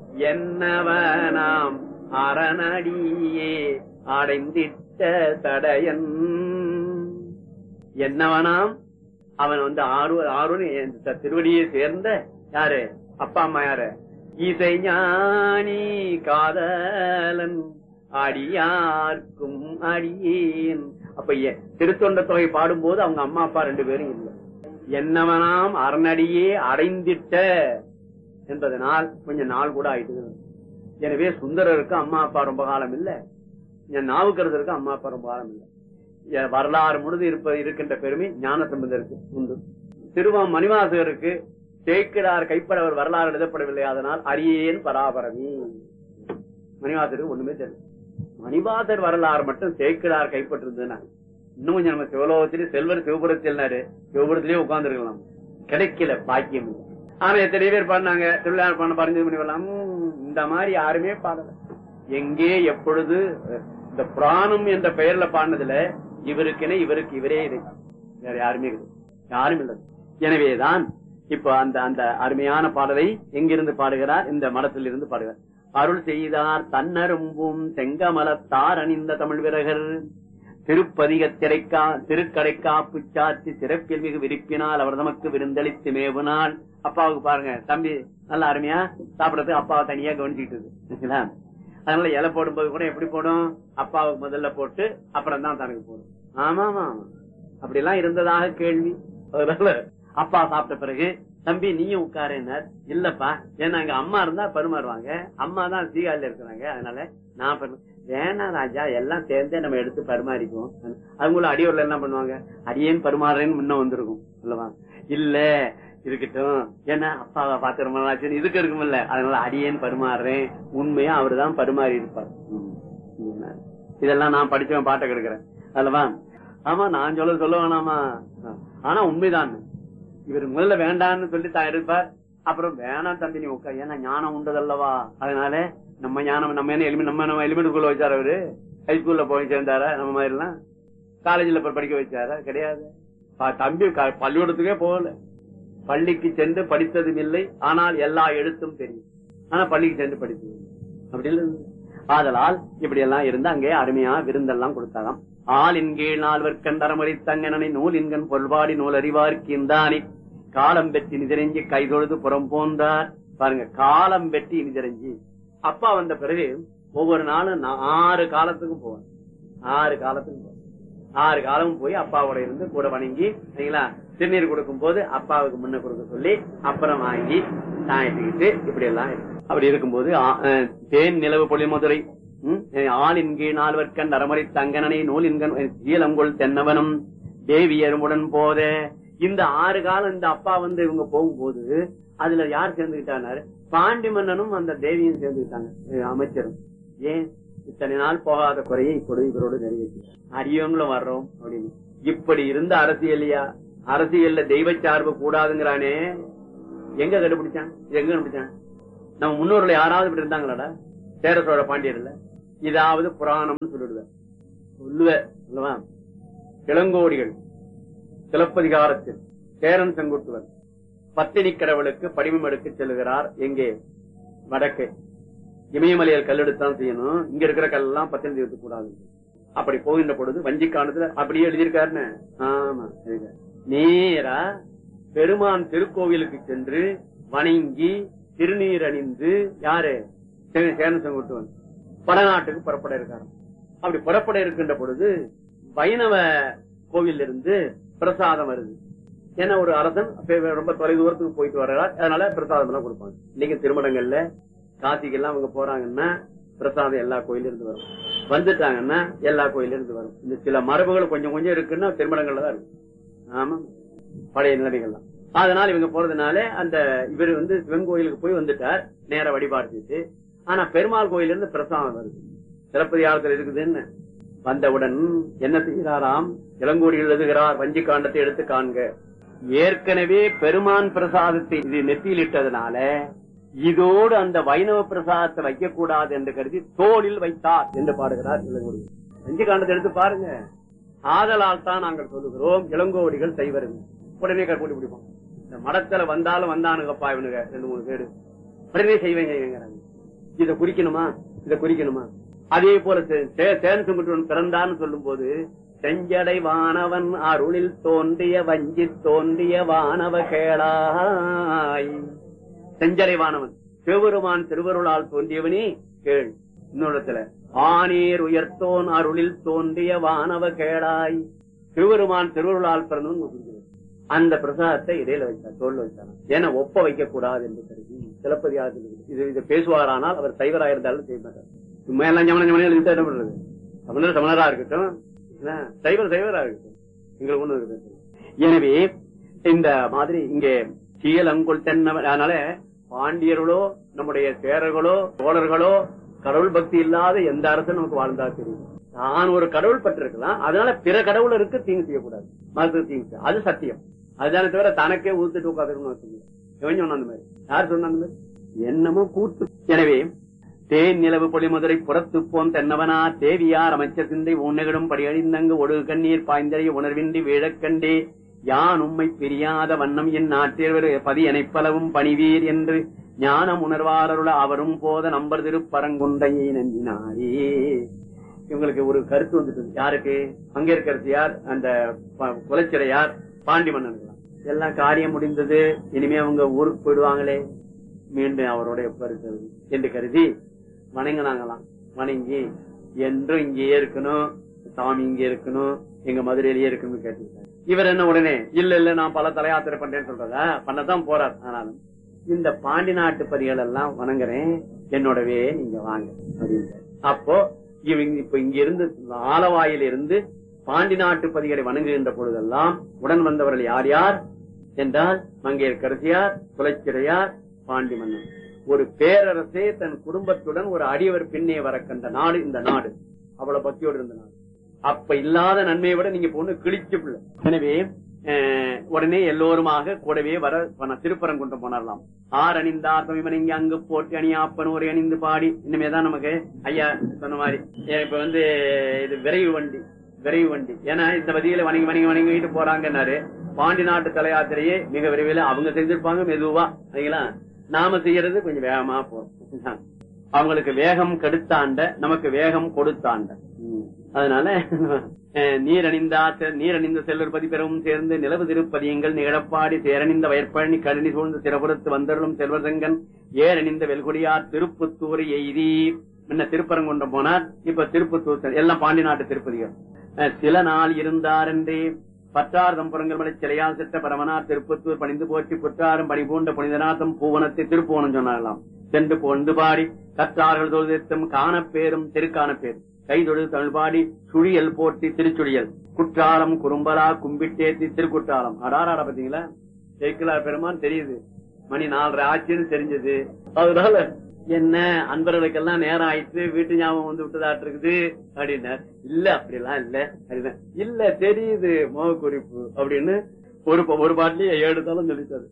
என்னவனாம் அரணடியே அடைந்திட்ட தடையன், என்னவனாம் அவன் ஆறு திருவடியை சேர்ந்த யாரு? அப்பா அம்மா யாரு? இசை ஞானி காதலன் அடியார்க்கும் அடியேன். அப்ப திருத்தொண்ட தொகை பாடும்போது அவங்க அம்மா அப்பா 2 பேரும் இல்லை. என்னவனாம் அரணடியே அடைந்திட்ட என்பதனால் கொஞ்சம் நாள் கூட ஆயிட்டு. எனவே சுந்தரருக்கு அம்மா அப்பா ரொம்ப காலம் இல்ல, நாவுக்கரசருக்கு அம்மா அப்பா ரொம்ப காலம் இல்ல. வரலாறு முழுது இருக்கின்ற பெருமை ஞான சம்பந்தருக்கு உண்டு. மணிவாசகருக்கு சேக்கிழார் கைப்பட அவர் வரலாறு எழுதப்படவில்லை. அதனால் அரியேன் பராபரமி. மணிவாசருக்கு ஒண்ணுமே தெரியும். மணிவாசர் வரலாறு மட்டும் சேக்கிழார் கைப்பற்றிருந்ததுன்னா இன்னும் கொஞ்சம் நம்ம சிவலோகத்திலே செல்வர் சிவபுரத்தினாரு, சிவபுரத்திலேயே உட்கார்ந்து இருக்கலாம். கிடைக்கல, பாக்கியம் இல்லை. ஆனா எத்தனை பேர் பாடினாங்க, திருவிழா பாட பறிஞ்சு பண்ணி வரலாம். இந்த மாதிரி யாருமே பாடல. எங்கே எப்பொழுது இந்த புராணம் என்ற பெயர்ல பாடினதுல இவருக்குன்னு இவருக்கு இவரே இதை வேற யாருமே யாரும் இல்லை. எனவேதான் இப்ப அந்த அந்த அருமையான பாடலை எங்கிருந்து பாடுகிறார்? இந்த மடத்தில் இருந்து பாடுகிறார். அருள் செய்தார் தன்னரும்பும் செங்கமலத்தார் அணிந்த தமிழ் விரகர் திருப்பதிக திருக்கடைக்காப்பு சாட்சி சிறப்பில் மிகு விருப்பினால் அவர் நமக்கு விருந்தளித்து மேவுனால். அப்பாவுக்கு பாருங்க, தம்பி நல்லா அருமையா சாப்பிடறதுக்கு அப்பாவை தனியா கவனிச்சுக்கிட்டு. அதனால இலை போடும்போது கூட எப்படி போடும்? அப்பாவுக்கு முதல்ல போட்டு அப்புறம் தான் தனக்கு போடும். ஆமா ஆமா ஆமா, அப்படி எல்லாம் இருந்ததாக கேள்வி. அதனால அப்பா சாப்பிட்ட பிறகு தம்பி நீயும் உட்காருன்னார். இல்லப்பா, ஏன்னா அங்க அம்மா இருந்தா பரிமாறுவாங்க, அம்மா தான் சீகாலில இருக்கிறாங்க, அதனால நான் வேணா ராஜா எல்லாம் சேர்ந்தே நம்ம எடுத்து பரிமாறிக்குவோம். அவங்களும் அடியோர்ல என்ன பண்ணுவாங்க, அடியேன் பரிமாறுறேன்னு முன்ன வந்திருக்கும் அல்லவா? இல்ல இருக்கட்டும், ஏன்னா அப்பாவை பாத்திரமாச்சு இதுக்கு இருக்குமில்ல, அதனால அடியேன் பரிமாறுறேன். உண்மையா அவரு தான் பரிமாறி இருப்பார். இதெல்லாம் நான் படிச்சவன் பாட்டை கெடுக்கிறேன் அல்லவா? ஆமா, நான் சொல்ல வேணாமா? ஆனா உண்மைதான். இவர் முதல்ல வேண்டான்னு சொல்லி தான் இருப்பார். அப்புறம் வேணாம் தம்பி நீ உட்கார், ஏன்னா ஞானம் உண்டதல்லவா, அதனால நம்ம ஞானம் நம்ம என்ன நம்ம எலிமெண்ட் ஸ்கூல்ல வச்சாரு, அவரு ஹைஸ்கூல்ல போய் சேர்ந்தாரா? நம்ம மாதிரி எல்லாம் காலேஜ்ல படிக்க வச்சாரா? கிடையாது. தம்பி பள்ளிக்கூடத்துக்கே போகல, பள்ளிக்கு சென்று படித்ததும் இல்லை, ஆனால் எல்லா எழுத்தும் தெரியும், ஆனா பள்ளிக்கு சென்று படித்தது அப்படி இல்லை. ஆதலால் இப்படி எல்லாம் இருந்து அங்கே அருமையா விருந்தெல்லாம் கொடுத்தாராம். ஆளின் கீழ் நால்வர்க்கண் தரமறி தங்கனனை நூல் இன்கண் பொல்வாடி நூல் அறிவார்க்கு இந்தானி காலம் வெற்றி நிதிரஞ்சி கைதொழுது புறம் போந்தார். பாருங்க, காலம் வெற்றி நிதிரஞ்சி. அப்பா வந்த பிறகு ஒவ்வொரு நாளும் 6 காலத்துக்கும் போவேன். 6 காலத்துக்கும் போவேன். 6 காலமும் போய் அப்பாவோட இருந்து கூட வணங்கி சரிங்களா, திருநீர் கொடுக்கும் போது அப்பாவுக்கு முன்ன கொடுக்க சொல்லி அப்புறம் வாங்கி சாயத்துக்கிட்டு இப்படி எல்லாம் அப்படி இருக்கும்போது தேன் நிலவு பொலிமதுரை ஆளின் கீழ் நால்வர்க்கண் அரமறை தங்கனனை நூல் இன்கண் ஈழங்கொள் தென்னவனும் தேவியருமுடன் போத. இந்த 6 காலம் இந்த அப்பா வந்து இவங்க போகும்போது அதுல யார் சேர்ந்துகிட்டாரு? பாண்டி மன்னனும் அந்த தேவியும் சேர்ந்துகிட்டாங்க, அமைச்சரும். ஏன் இத்தனை நாள் போகாத குறையை இப்பொழுது இவரோடு நிறைவேற்றார், அரியவங்களும் வர்றோம் அப்படின்னு. இப்படி இருந்த அரசியலையா, அரசியல்ல தெய்வ சார்பு கூடாதுங்கிறானே, எங்க கண்டுபிடிச்சான்? எங்க கண்டுபிடிச்சான்? நம்ம முன்னோர்கள் யாராவது இப்படி இருந்தாங்களாடா? சேர சோழ பாண்டியர்ல இதாவது புராணம்னு சொல்லுவேன். இளங்கோடிகள் சிலப்பதிகாரத்தில் சேரன் செங்குட்டுவன் பத்தினி கடவுளுக்கு படிமம் எடுக்க செல்கிறார். எங்கே? வடக்கு இமயமலையில் கல்லெடுத்தான் செய்யணும், இங்க இருக்கிற கல்லாம் பத்தினி தீர்த்து கூடாது. அப்படி போகின்ற பொழுது வஞ்சிக்கானத்துல அப்படியே எழுதியிருக்காருன்னு. ஆமா, நேரா பெருமான் திருக்கோவிலுக்கு சென்று வணங்கி திருநீர் அணிந்து யாரு? சேரன் செங்குட்டுவன் வடநாட்டுக்கு புறப்பட இருக்காரு. அப்படி புறப்பட இருக்கின்ற பொழுது வைணவ கோவில் இருந்து பிரசாதம் வருது. ஏன்னா ஒரு அரசன் ரொம்ப தொலை தூரத்துக்கு போயிட்டு வர்றார், அதனால பிரசாதம் எல்லாம் கொடுப்பாங்க. இன்னைக்கு திருமணங்கள்ல காசிக்கு எல்லாம் அவங்க போறாங்கன்னா பிரசாதம் எல்லா கோயில இருந்து வரும், வந்துட்டாங்கன்னா எல்லா கோயில இருந்து வரும். இந்த சில மரபுகள் கொஞ்சம் கொஞ்சம் இருக்குன்னா திருமணங்கள்ல தான் இருக்கு. ஆமா, பழைய நிலைமைகள்லாம். அதனால இவங்க போறதுனால அந்த இவர் வந்து சிவன் கோயிலுக்கு போய் வந்துட்டார், நேர வழிபாடு. ஆனா பெருமாள் கோயில இருந்து பிரசாதம் வருது, சிலப்பதிகாரத்தில் இருக்குதுன்னு. வந்தவுடன் என்ன செய்கிறாராம்? இளங்கோடிகள் எழுதுகிறார், வஞ்சி காண்டத்தை எடுத்து காண்க. ஏற்கனவே பெருமான் பிரசாதத்தை இது நெத்தியில் இட்டதுனால இதோடு அந்த வைணவ பிரசாதத்தை வைக்க கூடாது என்று கருதி தோளில் வைத்தார் என்று பாடுகிறார் இளங்கோடிகள். வஞ்சி காண்டத்தை எடுத்து பாருங்க. ஆதலால் தான் நாங்கள் சொல்லுகிறோம், இளங்கோடிகள் செய்வருங்க. உடனே கூட்டி பிடிப்போம். இந்த மடத்துல வந்தாலும் வந்தானுங்கப்பா இவனுங்க 2-3 பேரு, உடனே செய்வீங்க. இதை குறிக்கணுமா? இதை குறிக்கணுமா? அதே போல சேரன் செங்குட்டுவன் பிறந்தான்னு சொல்லும் போது செஞ்சடை வானவன் அருளில் தோன்றிய வஞ்சி தோன்றிய வானவ கேளாய். செஞ்சடை வானவன் சிவபெருமான் திருவருளால் தோன்றியவனே கேள். இன்னொருத்துல ஆனீர் உயர்த்தோன் அருளில் தோன்றிய வானவ கேளாய். சிவபெருமான் திருவருளால் பிறந்தவன் அந்த பிரசாதத்தை இடையில வைத்தார், தோல்ல வைத்தார். ஏன்னா ஒப்ப வைக்க கூடாது என்று கருதி சிலப்பதிகாரத்தில் இதை பேசுவாரானால் அவர் சைவராக இருந்தாலும் செய்ய மாட்டார். சும்மா எல்லாம் ஜமன எழுதிட்டு என்ன பண்றது? தமிழர் தமிழரா இருக்கட்டும், சைவரா இருக்கட்டும், எங்களுக்கு ஒண்ணு இருக்கு. எனவே இந்த மாதிரி இங்கே சீலங்கொள் தென்னவன். அதனால பாண்டியர்களோ நம்முடைய சேரர்களோ சோழர்களோ கடவுள் பக்தி இல்லாத எந்த அரசும் நமக்கு வாழ்ந்தா தெரியும். நான் ஒரு கடவுள் பற்றிருக்கலாம், அதனால பிற கடவுளருக்கு தீங்கு செய்யக்கூடாது, மதத்துக்கு தீங்கு, அது சத்தியம். அதுதானே தவிர தனக்கே ஊத்துட்டு உட்காந்துருக்கணும். எவன் சொன்ன அந்த மாதிரி? யார் சொன்ன அந்த மாதிரி? என்னமோ கூத்து. எனவே தேன் நிலவு பொலிமுதலை புறத்து போன் தென்னவனா தேவியார் அமைச்சர் சிந்தை உன்னகிடும் படியழிந்தங்கு ஒடு கண்ணீர் பாய்ந்தறிய உணர்வின்றி வீழக்கண்டே யான் உம்மை பிரியாத வண்ணம் என் நாட்டியர் பதி எனைப்பளவும் பணிவீர் என்று ஞானம் உணர்வாரருள அவரும் போத நம்பர் திருப்பரங்குன்றையை நம்பினாரே. இவங்களுக்கு ஒரு கருத்து வந்துட்டு, யாருக்கு? அங்க இருக்கிறது யார்? அந்த குலச்சிறையார் பாண்டி மன்னன். எல்லாம் காரியம் முடிந்தது, இனிமே அவங்க ஊருக்கு போயிடுவாங்களே, மீண்டும் அவருடைய கருத்து என்று கருதி வணங்கினாங்களாம். வணங்கி என்றும் இங்கேயே இருக்கணும், சாமி இங்கே இருக்கணும், எங்க மதுரையிலேயே இருக்கணும்னு கேட்டுக்கிட்டார். இவர் என்ன உடனே இல்ல நான் பல தலையாத்திரை பண்றேன்னு சொல்றதா? பண்ணதான் போறார். ஆனாலும் இந்த பாண்டி நாட்டு பதிகள் எல்லாம் வணங்குறேன், என்னோடவே நீங்க வாங்க அப்படின்னு. அப்போ இவங்க இப்ப இங்க இருந்து ஆலவாயில இருந்து பாண்டி நாட்டு பதிகளை வணங்குகின்ற பொழுதெல்லாம் உடன் வந்தவர்கள் யார் யார் என்றால் மங்கையர்க்கரசியார், குலச்சிறையார், பாண்டி மன்னன். ஒரு பேரரசே தன் குடும்பத்துடன் ஒரு அடியவர் பின்னே வர கண்ட நாடு இந்த நாடு. அவ்வளவு பக்தியோடு இருந்த நாடு. அப்ப இல்லாத நன்மையை விட நீங்க பொண்ணு கிழிச்சு பிள்ளை. எனவே உடனே எல்லோருமாக கூடவே வர திருப்பரங்குன்றம் போனாரலாம். ஆர் அணிந்தார் தமிழ் இங்க அங்கு போட்டு அணியாப்பனூரை அணிந்து பாடி. இனிமேதான் நமக்கு ஐயா சொன்ன மாதிரி இப்ப இது விரைவு வண்டி. ஏன்னா இந்த பதியில வணங்கிட்டு போறாங்கன்னாரு. பாண்டி நாட்டு தலையாத்திரையே மிக விரைவில் அவங்க செஞ்சிருப்பாங்க மெதுவா. நாம செய்யறது கொஞ்சம் வேகமா போறோம். அவங்களுக்கு வேகம் கெடுத்தாண்ட, நமக்கு வேகம் கொடுத்தாண்ட. அதனால நீரணிந்த செல்வர் பதிப்பெறவும் சேர்ந்து நிலவு திருப்பதியங்கள் நிகழப்பாடி சேரணிந்த வயற்பழனி கழனி சூழ்ந்து சிறபுறத்து வந்தருளும் செல்வதங்கன் ஏரணிந்த வெல்குடியார் திருப்புத்தூர் எய்தி. முன்ன திருப்பரங்குன்றம் போனார், இப்ப திருப்புத்தூர். எல்லாம் பாண்டி நாட்டு திருப்பதிகள். சில நாள் இருந்தார் என்றே பற்றார் தம்புரங்கள் மலை சிலையால் செட்ட பரமனார் திருப்பத்தூர் பணிந்து போற்றி புற்றாரும் பணி பூண்ட புனிதநாதம் பூவனத்தை திருப்புவனம் சொன்னாரலாம். சென்று போந்து பாடி கற்றார்கள் தொழுதம் காணப்பேரும் திருக்கானப்பேர் கைதொழு தமிழ்பாடி சுழியல் போட்டி திருச்சுழியல் குற்றாலம் குறும்பலா கும்பிட்டேத்தி திருக்குற்றாலம். அடாராட பாத்தீங்களா? ஜெயிக்கலார் பெருமான் தெரியுது, மணி 4:30 ஆச்சுன்னு தெரிஞ்சது. அதனால என்ன அன்பர்களுக்கெல்லாம் நேரம் ஆயிடுச்சு, வீட்டு ஞாபகம் வந்து விட்டதாட்டு இருக்குது அப்படின்னா, இல்ல அப்படிலாம் இல்ல அப்படின்னா, இல்ல தெரியுது மோக குறிப்பு அப்படின்னு ஒரு பாட்டிலேயே 7 தளம் சொல்லிட்டாரு.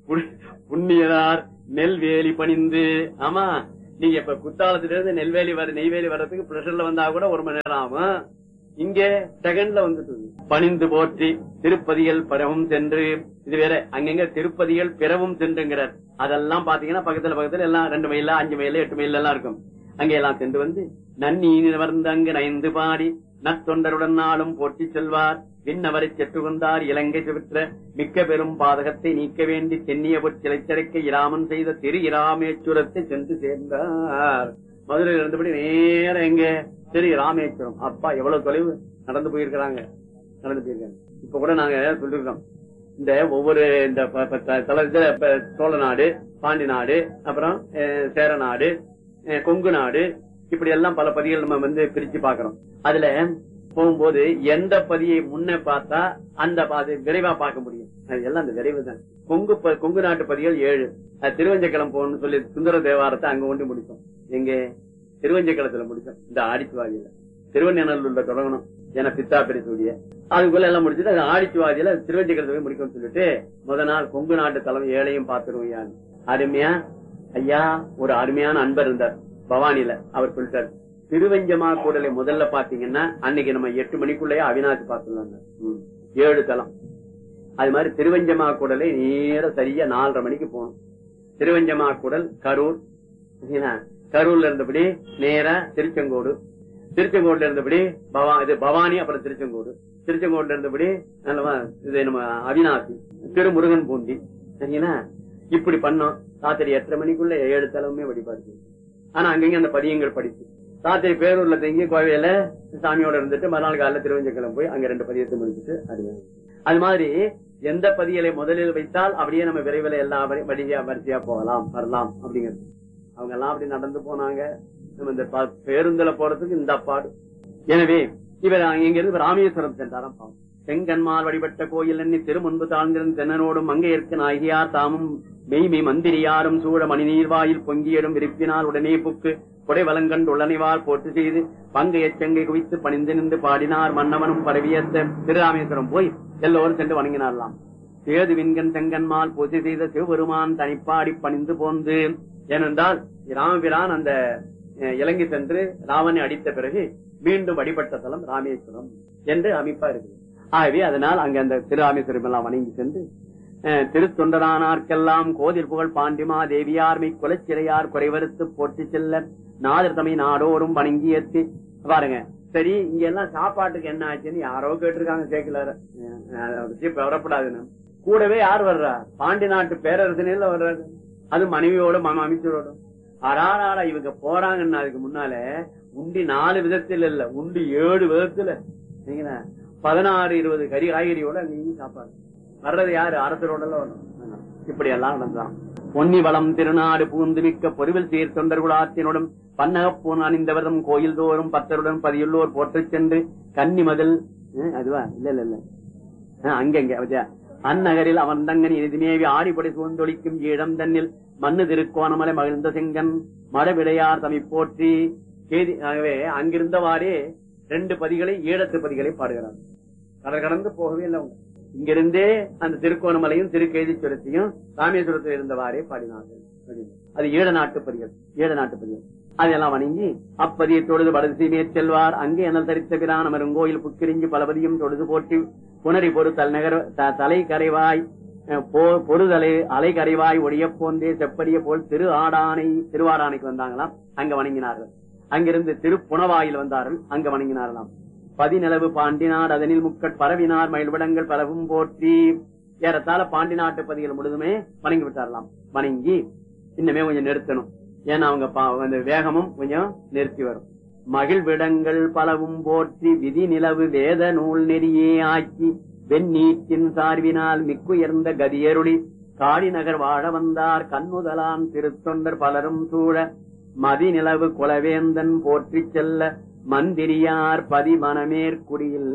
புண்ணியனார் நெல்வேலி பணிந்து. ஆமா, நீங்க இப்ப குத்தாலத்துல இருந்து நெய்வேலி வர்றதுக்கு பிரஷர்ல வந்தா கூட 1 மணி நேரம் ஆகும். இங்க செகண்ட்ல வந்துட்டு பணிந்து போற்றி திருப்பதிகள் பிறவும் சென்று. இது வேற, அங்கங்க திருப்பதிகள் பிறவும் சென்றுங்கிறார். அதெல்லாம் பாத்தீங்கன்னா பக்கத்துல எல்லாம் 2 மைல் 5 மைல் 8 மைல் எல்லாம் இருக்கும். அங்க எல்லாம் சென்று வந்து நன்னி நிவர்ந்து அங்கு நயந்து பாடி நத்தொண்டருடன் நாளும் போற்றி செல்வார். விண்ணவரை செற்று கொண்டார் இலங்கை செவிற்ற மிக்க பெரும் பாதகத்தை நீக்க வேண்டி தென்னிய பொற்சிலைச்சரைக்க இராமன் செய்த திரு இராமேஸ்வரத்தை சென்று சேர்ந்தார். மதுரையில் இருந்தபடி நேரம் எங்க திரு ராமேஸ்வரம். அப்பா எவ்வளவு தொலைவு நடந்து போயிருக்காங்க. இப்ப கூட நாங்க சொல்லிருக்கோம், இந்த ஒவ்வொரு இந்த தளத்துல சோழ நாடு, பாண்டி நாடு, அப்புறம் சேர நாடு, கொங்கு நாடு, இப்படி எல்லாம் பல பதிகள் நம்ம பிரிச்சு பாக்குறோம். அதுல போகும்போது எந்த பதியை முன்ன பார்த்தா அந்த விரைவா பார்க்க முடியும். எல்லாம் அந்த விரைவு தான். கொங்கு நாட்டு பதிகள் 7. திருவஞ்சக்கிழம் போகணும்னு சொல்லி சுந்தர தேவாரத்தை அங்க கொண்டு முடிச்சோம். எங்க திருவஞ்சக்கிழத்துல முடிச்சோம். இந்த ஆடிச்சுவாதியில திருவண்ணூர்ல தொடங்கணும் என பித்தா பெரிய அதுக்குள்ள எல்லாம் முடிச்சுட்டு அது ஆடிச்சுவாதியில திருவஞ்சக்கிழத்தை முடிக்கணும்னு சொல்லிட்டு முதல் நாள் கொங்கு நாட்டு தலைமை 7ஐயும் பார்த்துருவோம். அருமையா ஐயா ஒரு அருமையான அன்பர் இருந்தார் பவானியில. அவர் சொல்லிட்டார், திருவஞ்சமா கூடலை முதல்ல பாத்தீங்கன்னா அன்னைக்கு நம்ம 8 மணிக்குள்ளேயே அவினாசி பார்த்துலாம் 7 தலம். அது மாதிரி திருவஞ்சமா கூடலை நேர சரியா 4:30 மணிக்கு போகணும். திருவஞ்சமா கூடல் கரூர், கரூர்ல இருந்தபடி நேரா திருச்செங்கோடு, திருச்செங்கோடுல இருந்தபடி பவானி, அப்புறம் திருச்செங்கோடுல இருந்தபடி இது நம்ம அவினாசி, திருமுருகன் பூண்டி. சரிங்களா? இப்படி பண்ணோம். ராத்திரி 8:30 மணிக்குள்ள 7 தலமுமே வழிபாடு. ஆனா அங்கங்க அந்த பதியங்கள் படிச்சு ராத்திரி பேரூர்ல தங்கி கோவையில சாமியோட இருந்துட்டு மறுநாள் காலையில திருவஞ்சக்கிழமை போய் அங்க 2 பதியத்தை முடிச்சுட்டு அறியாங்க. அது மாதிரி எந்த பதியலை முதலில் வைத்தால் அப்படியே நம்ம விரைவில் எல்லா வரிசையா போகலாம் வரலாம் அப்படிங்கிறது. அவங்க எல்லாம் அப்படி நடந்து போனாங்க. நம்ம இந்த பேருந்துல போறதுக்கு இந்த பாடு. எனவே இவர் இங்க இருந்து ராமேஸ்வரம் சென்றாராம். செங்கன்மால் வழிபட்ட கோயில் எண்ணி திருமுன்பு தாழ்ந்திருந்த தென்னனோடும் மங்கையர்க்கு நாயகியார் தாமும் மெய்மை மந்திரியாரும் சூழ மணி நீர்வாயில் பொங்கியடும் விருப்பினால் உடனே புக்கு கொடை வலங்கண்டு உள்ளனைவால் போட்டு செய்து பங்கைய செங்கை குவித்து பணிந்து நின்று பாடினார். மன்னவனும் பரவியத்த திருராமேஸ்வரம் போய் எல்லோரும் சென்று வணங்கினாரலாம். சேது விண்கண் செங்கன்மால் பூஜை செய்த சிவபெருமான் தனிப்பாடி பணிந்து போந்து. ஏனென்றால் ராமபிரான் அந்த இலங்கை சென்று ராவனை அடித்த பிறகு மீண்டும் வழிபட்ட தலம் ராமேஸ்வரம் என்று அமைப்பா இருக்கு. ஆகவே அதனால் அங்க அந்த திருராமேஸ்வரம் எல்லாம் வணங்கி சென்று திருத்தொண்டரானார்க்கெல்லாம் கோதில் புகழ் பாண்டிமா தேவியார்மை குலச்சிறையார் குறைவறுத்து போட்டி செல்ல நாதர் தமை நாடோறும் வணங்கியத்து. பாருங்க, சரி இங்க எல்லாம் சாப்பாட்டுக்கு என்ன ஆச்சுன்னு யாரோ கேட்டிருக்காங்க. கேட்கல வரப்படாதுன்னு கூடவே யார் வர்றா? பாண்டி நாட்டு பேரரசனில் வர்றாரு. அது மனைவியோட அமைச்சரோட. அராடா இவங்க போறாங்கன்னா அதுக்கு முன்னால உண்டி 4 விதத்தில் இல்ல, உண்டி 7 விதத்துல 16-20 காய்கறியோட அங்கேயும் சாப்பாடு. வர்றது யாரு? அரசரோட வரணும். இப்படி எல்லாம் நடந்தான். பொன்னி வளம் திருநாடு பூந்து மிக்க பொறிவில் சீர் தொண்டர்குலாத்தினுடன் பன்னகப்பூன் அணிந்தவரும் கோயில் தோறும் பத்தருடன் பதியுள்ளோர் போற்று சென்று கன்னி மதில் அதுவா இல்ல அங்கங்க அந்நகரில் அவன் தங்கன் இனிதுமேவி ஆடிப்படை சூழ்ந்தொழிக்கும் ஈழம் தன்னில் மண்ணு திருக்கோணமலை மகிழ்ந்த செங்கன் மடவிடையார் தமை போற்றி கேதி. ஆகவே அங்கிருந்தவாறே 2 பதிகளை ஈழத்து பதிகளை பாடுகிறார். கடல் கடந்து போகவே இல்லை. அவங்க இங்கிருந்தே அந்த திருக்கோணமலையும் திருக்கேதீஸ்வரத்தையும் ராமேஸ்வரத்தில் இருந்தவாறே பாடினார்கள். அது ஈழ நாட்டு பதிகள். அதெல்லாம் வணங்கி அப்பதியை தொழுது வடதிசை மேற்செல்வார். அங்கே எனல் தரித்த பிரான மருங்கோயில் புக்கிரிஞ்சு பலபதியும் தொழுது போற்றி புனரி பொறு தலைநகர் தலை கரைவாய் பொறுதலை அலை கரைவாய் ஒழிய போந்தே செப்படிய போல் திருவாடானைக்கு வந்தாங்களாம். அங்க வணங்கினார்கள். அங்கிருந்து திருப்புணவாயில் வந்தார்கள். அங்க வணங்கினார்களாம். பதிநிலவு பாண்டினார் அதனில் முக்கட் பரவினார் மயில்விடங்கள் பலவும் போற்றி. ஏறத்தாழ பாண்டி நாட்டு பதிகள் முழுதுமே வணங்கி விட்டாரலாம். வணங்கி இன்னுமே கொஞ்சம் நிறுத்தணும். ஏன்னா அவங்க வேகமும் கொஞ்சம் நிறுத்தி வரும். மகிழ்விடங்கள் பலவும் போற்றி விதி நிலவு வேத நூல் நெறியே ஆக்கி வெண்ணீட்டின் சார்பினால் மிக்குயர்ந்த கதியருளி காடி நகர் வாழ வந்தார் கண்ணுதலான் திருத்தொண்டர் பலரும் சூழ மதி நிலவு குலவேந்தன் போற்றி செல்ல மந்திரியார் பதி மணமேற்குடியில்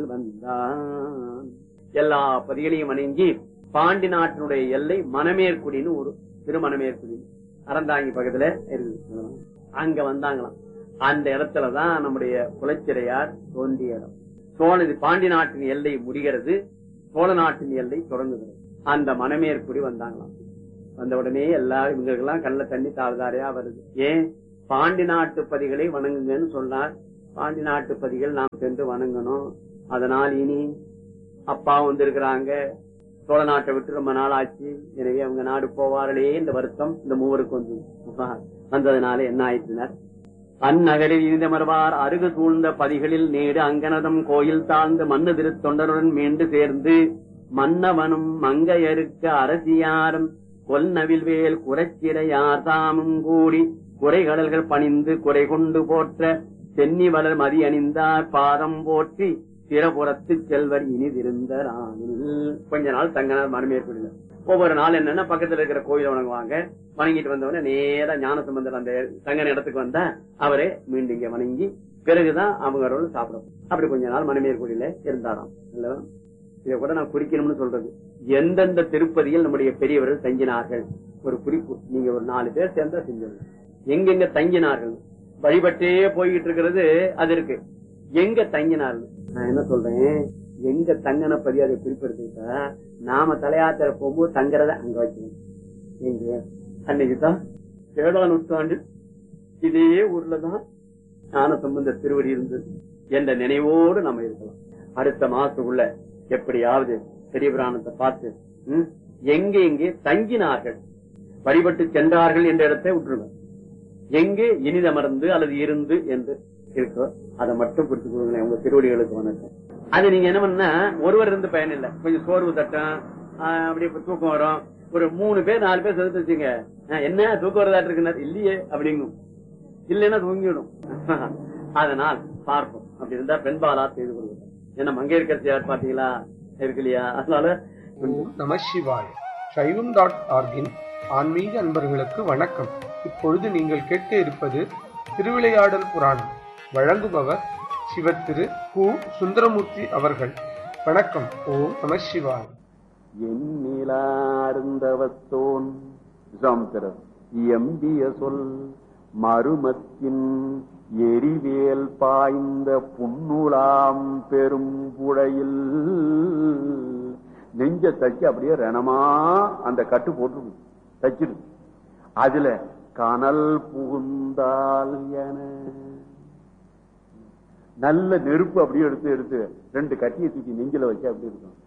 வந்தான். எல்லா பதிகளையும் வணங்கி பாண்டி நாட்டினுடைய எல்லை மணமேற்குடின்னு ஒரு திருமணமேற்குடி அறந்தாங்கி பக்கத்துல இருக்கு. அங்க வந்தாங்களாம். அந்த இடத்துலதான் நம்முடைய குலச்சிறையார் தோன்றிய இடம். பாண்டி நாட்டின் எல்லை முடிகிறது, சோழ நாட்டின் எல்லை தொடங்குகிறது. அந்த மணமேற்குடி வந்தாங்களாம். வந்த உடனே எல்லாரும் இவங்களுக்கெல்லாம் கண்ணுல தண்ணி தாழ்தாரையா வருது. ஏன்? பாண்டி நாட்டு பதிகளை வணங்குங்கன்னு சொன்னார். பாண்டி நாட்டு பதிகள் நாம் சென்று வணங்கணும். அதனால் இனி அப்பா வந்திருக்கிறாங்க, சோழ நாட்டை விட்டு ரொம்ப நாள் ஆச்சு, எனவே அவங்க நாடு போவார்களே இந்த வருத்தம் இந்த மூவருக்கு வந்ததுனால என்ன ஆயிற்றினர்? அந்நகரில் இனித மறுவார் அருகு சூழ்ந்த பதிகளில் நேடு அங்கனதம் கோயில் தாழ்ந்து மண்ணு திருத்தொண்டருடன் மீண்டு சேர்ந்து மன்னவனும் மங்கையருக்கு அரசியாரும் கொல்நவில் வேல் குறைச்சிறையார் தாமும் கூடி குறைகடல்கள் பணிந்து குறை கொண்டு போற்ற சென்னி வளர் மதி அணிந்தார் பாதம் போற்றி திறபுறத்து செல்வர் இனிதிருந்த ராமில். கொஞ்ச நாள் தங்கனார் மனமேற்கொள்ள. ஒவ்வொரு நாள் என்னன்னா பக்கத்துல இருக்கிற கோயில வணங்குவாங்க. வணங்கிட்டு வந்தவன நேரா ஞானசம்பந்தர் அந்த தங்கன இடத்துக்கு வந்தா அவரே மீண்டும் இங்க வணங்கி பிறகுதான் அவங்களோட சாப்பிடும். அப்படி கொஞ்ச நாள் மனமேற்கொடியில இருந்தாராம். இதை கூட நான் குறிக்கணும்னு சொல்றது. எந்தெந்த திருப்பதியில் நம்முடைய பெரியவர்கள் தங்கினார்கள் ஒரு குறிப்பு நீங்க ஒரு 4 பேர் சேர்ந்தா செஞ்சது. எங்கெங்க தங்கினார்கள் வழிபட்டே போய்கிட்டு இருக்கிறது அது இருக்கு. எங்க தங்கினார்கள் நான் என்ன சொல்றேன், எங்க தங்கன பதி அதை குறிப்பிடுத்தா நாம தலையாத்திர போகும்போது தங்குறத அங்க வச்சுக்கணும். எங்க அன்னைக்குதான் 7ஆம் நூற்றாண்டு இதே ஊர்லதான் ஞானசம்பந்த திருவடி இருந்தது என்ற நினைவோடு நம்ம இருக்கலாம். அடுத்த மாசத்துக்குள்ள எப்படியாவது பெரிய புராணத்தை பார்த்து எங்கே எங்கே தங்கினார்கள் வழிபட்டு சென்றார்கள் என்ற இடத்தை விட்டுருங்க. எங்கே இனிதமர்ந்து அல்லது இருந்து என்று இருக்கோ அதை மட்டும் பிடிச்சு கொடுங்களேன் உங்க திருவடிகளுக்கு வணக்கம். அது நீங்க என்ன பண்ணா ஒருவர் இருந்து பயன் இல்லை. கொஞ்சம் சோர்வு தட்டம், அப்படி தூக்கம் வரும். ஒரு 3 பேர் 4 பேர் சேர்த்து வச்சுங்க, என்ன தூக்கம் வரதாட்டு இருக்குன்னா இல்லையே அப்படிங்கும், இல்லைன்னா தூங்கிடும். அதனால் பார்ப்போம். அப்படி இருந்தா பெண்பாலா செய்து கொள்வோம். என்ன மங்கையர்கரசியார் பாத்தீங்களா இருக்கு இல்லையா? அதனால நமசிவாய சைவம்.org ஆன்மீக அன்பர்களுக்கு வணக்கம். இப்பொழுது நீங்கள் கேட்க இருப்பது திருவிளையாடல் புராணம். வழங்குபவர் சிவத்திரு கு. சுந்தரமூர்த்தி அவர்கள். வணக்கம். ஓம் நம சிவாய். எண்ணிலார்ந்தவத்தோன் விசாமித்திரர் எம்பிய சொல் மருமத்தின் எரிவேல் பாய்ந்த புன்னுலாம் பெரும் புழையில் நெஞ்ச தச்சு அப்படியே ரணமா அந்த கட்டு போட்டு தச்சிடு. அதுல கனல் புகுந்தால் என நல்ல நெருப்பு அப்படியே எடுத்து 2 கட்டியை தூக்கி நெஞ்சில வச்சு அப்படி இருக்கும்.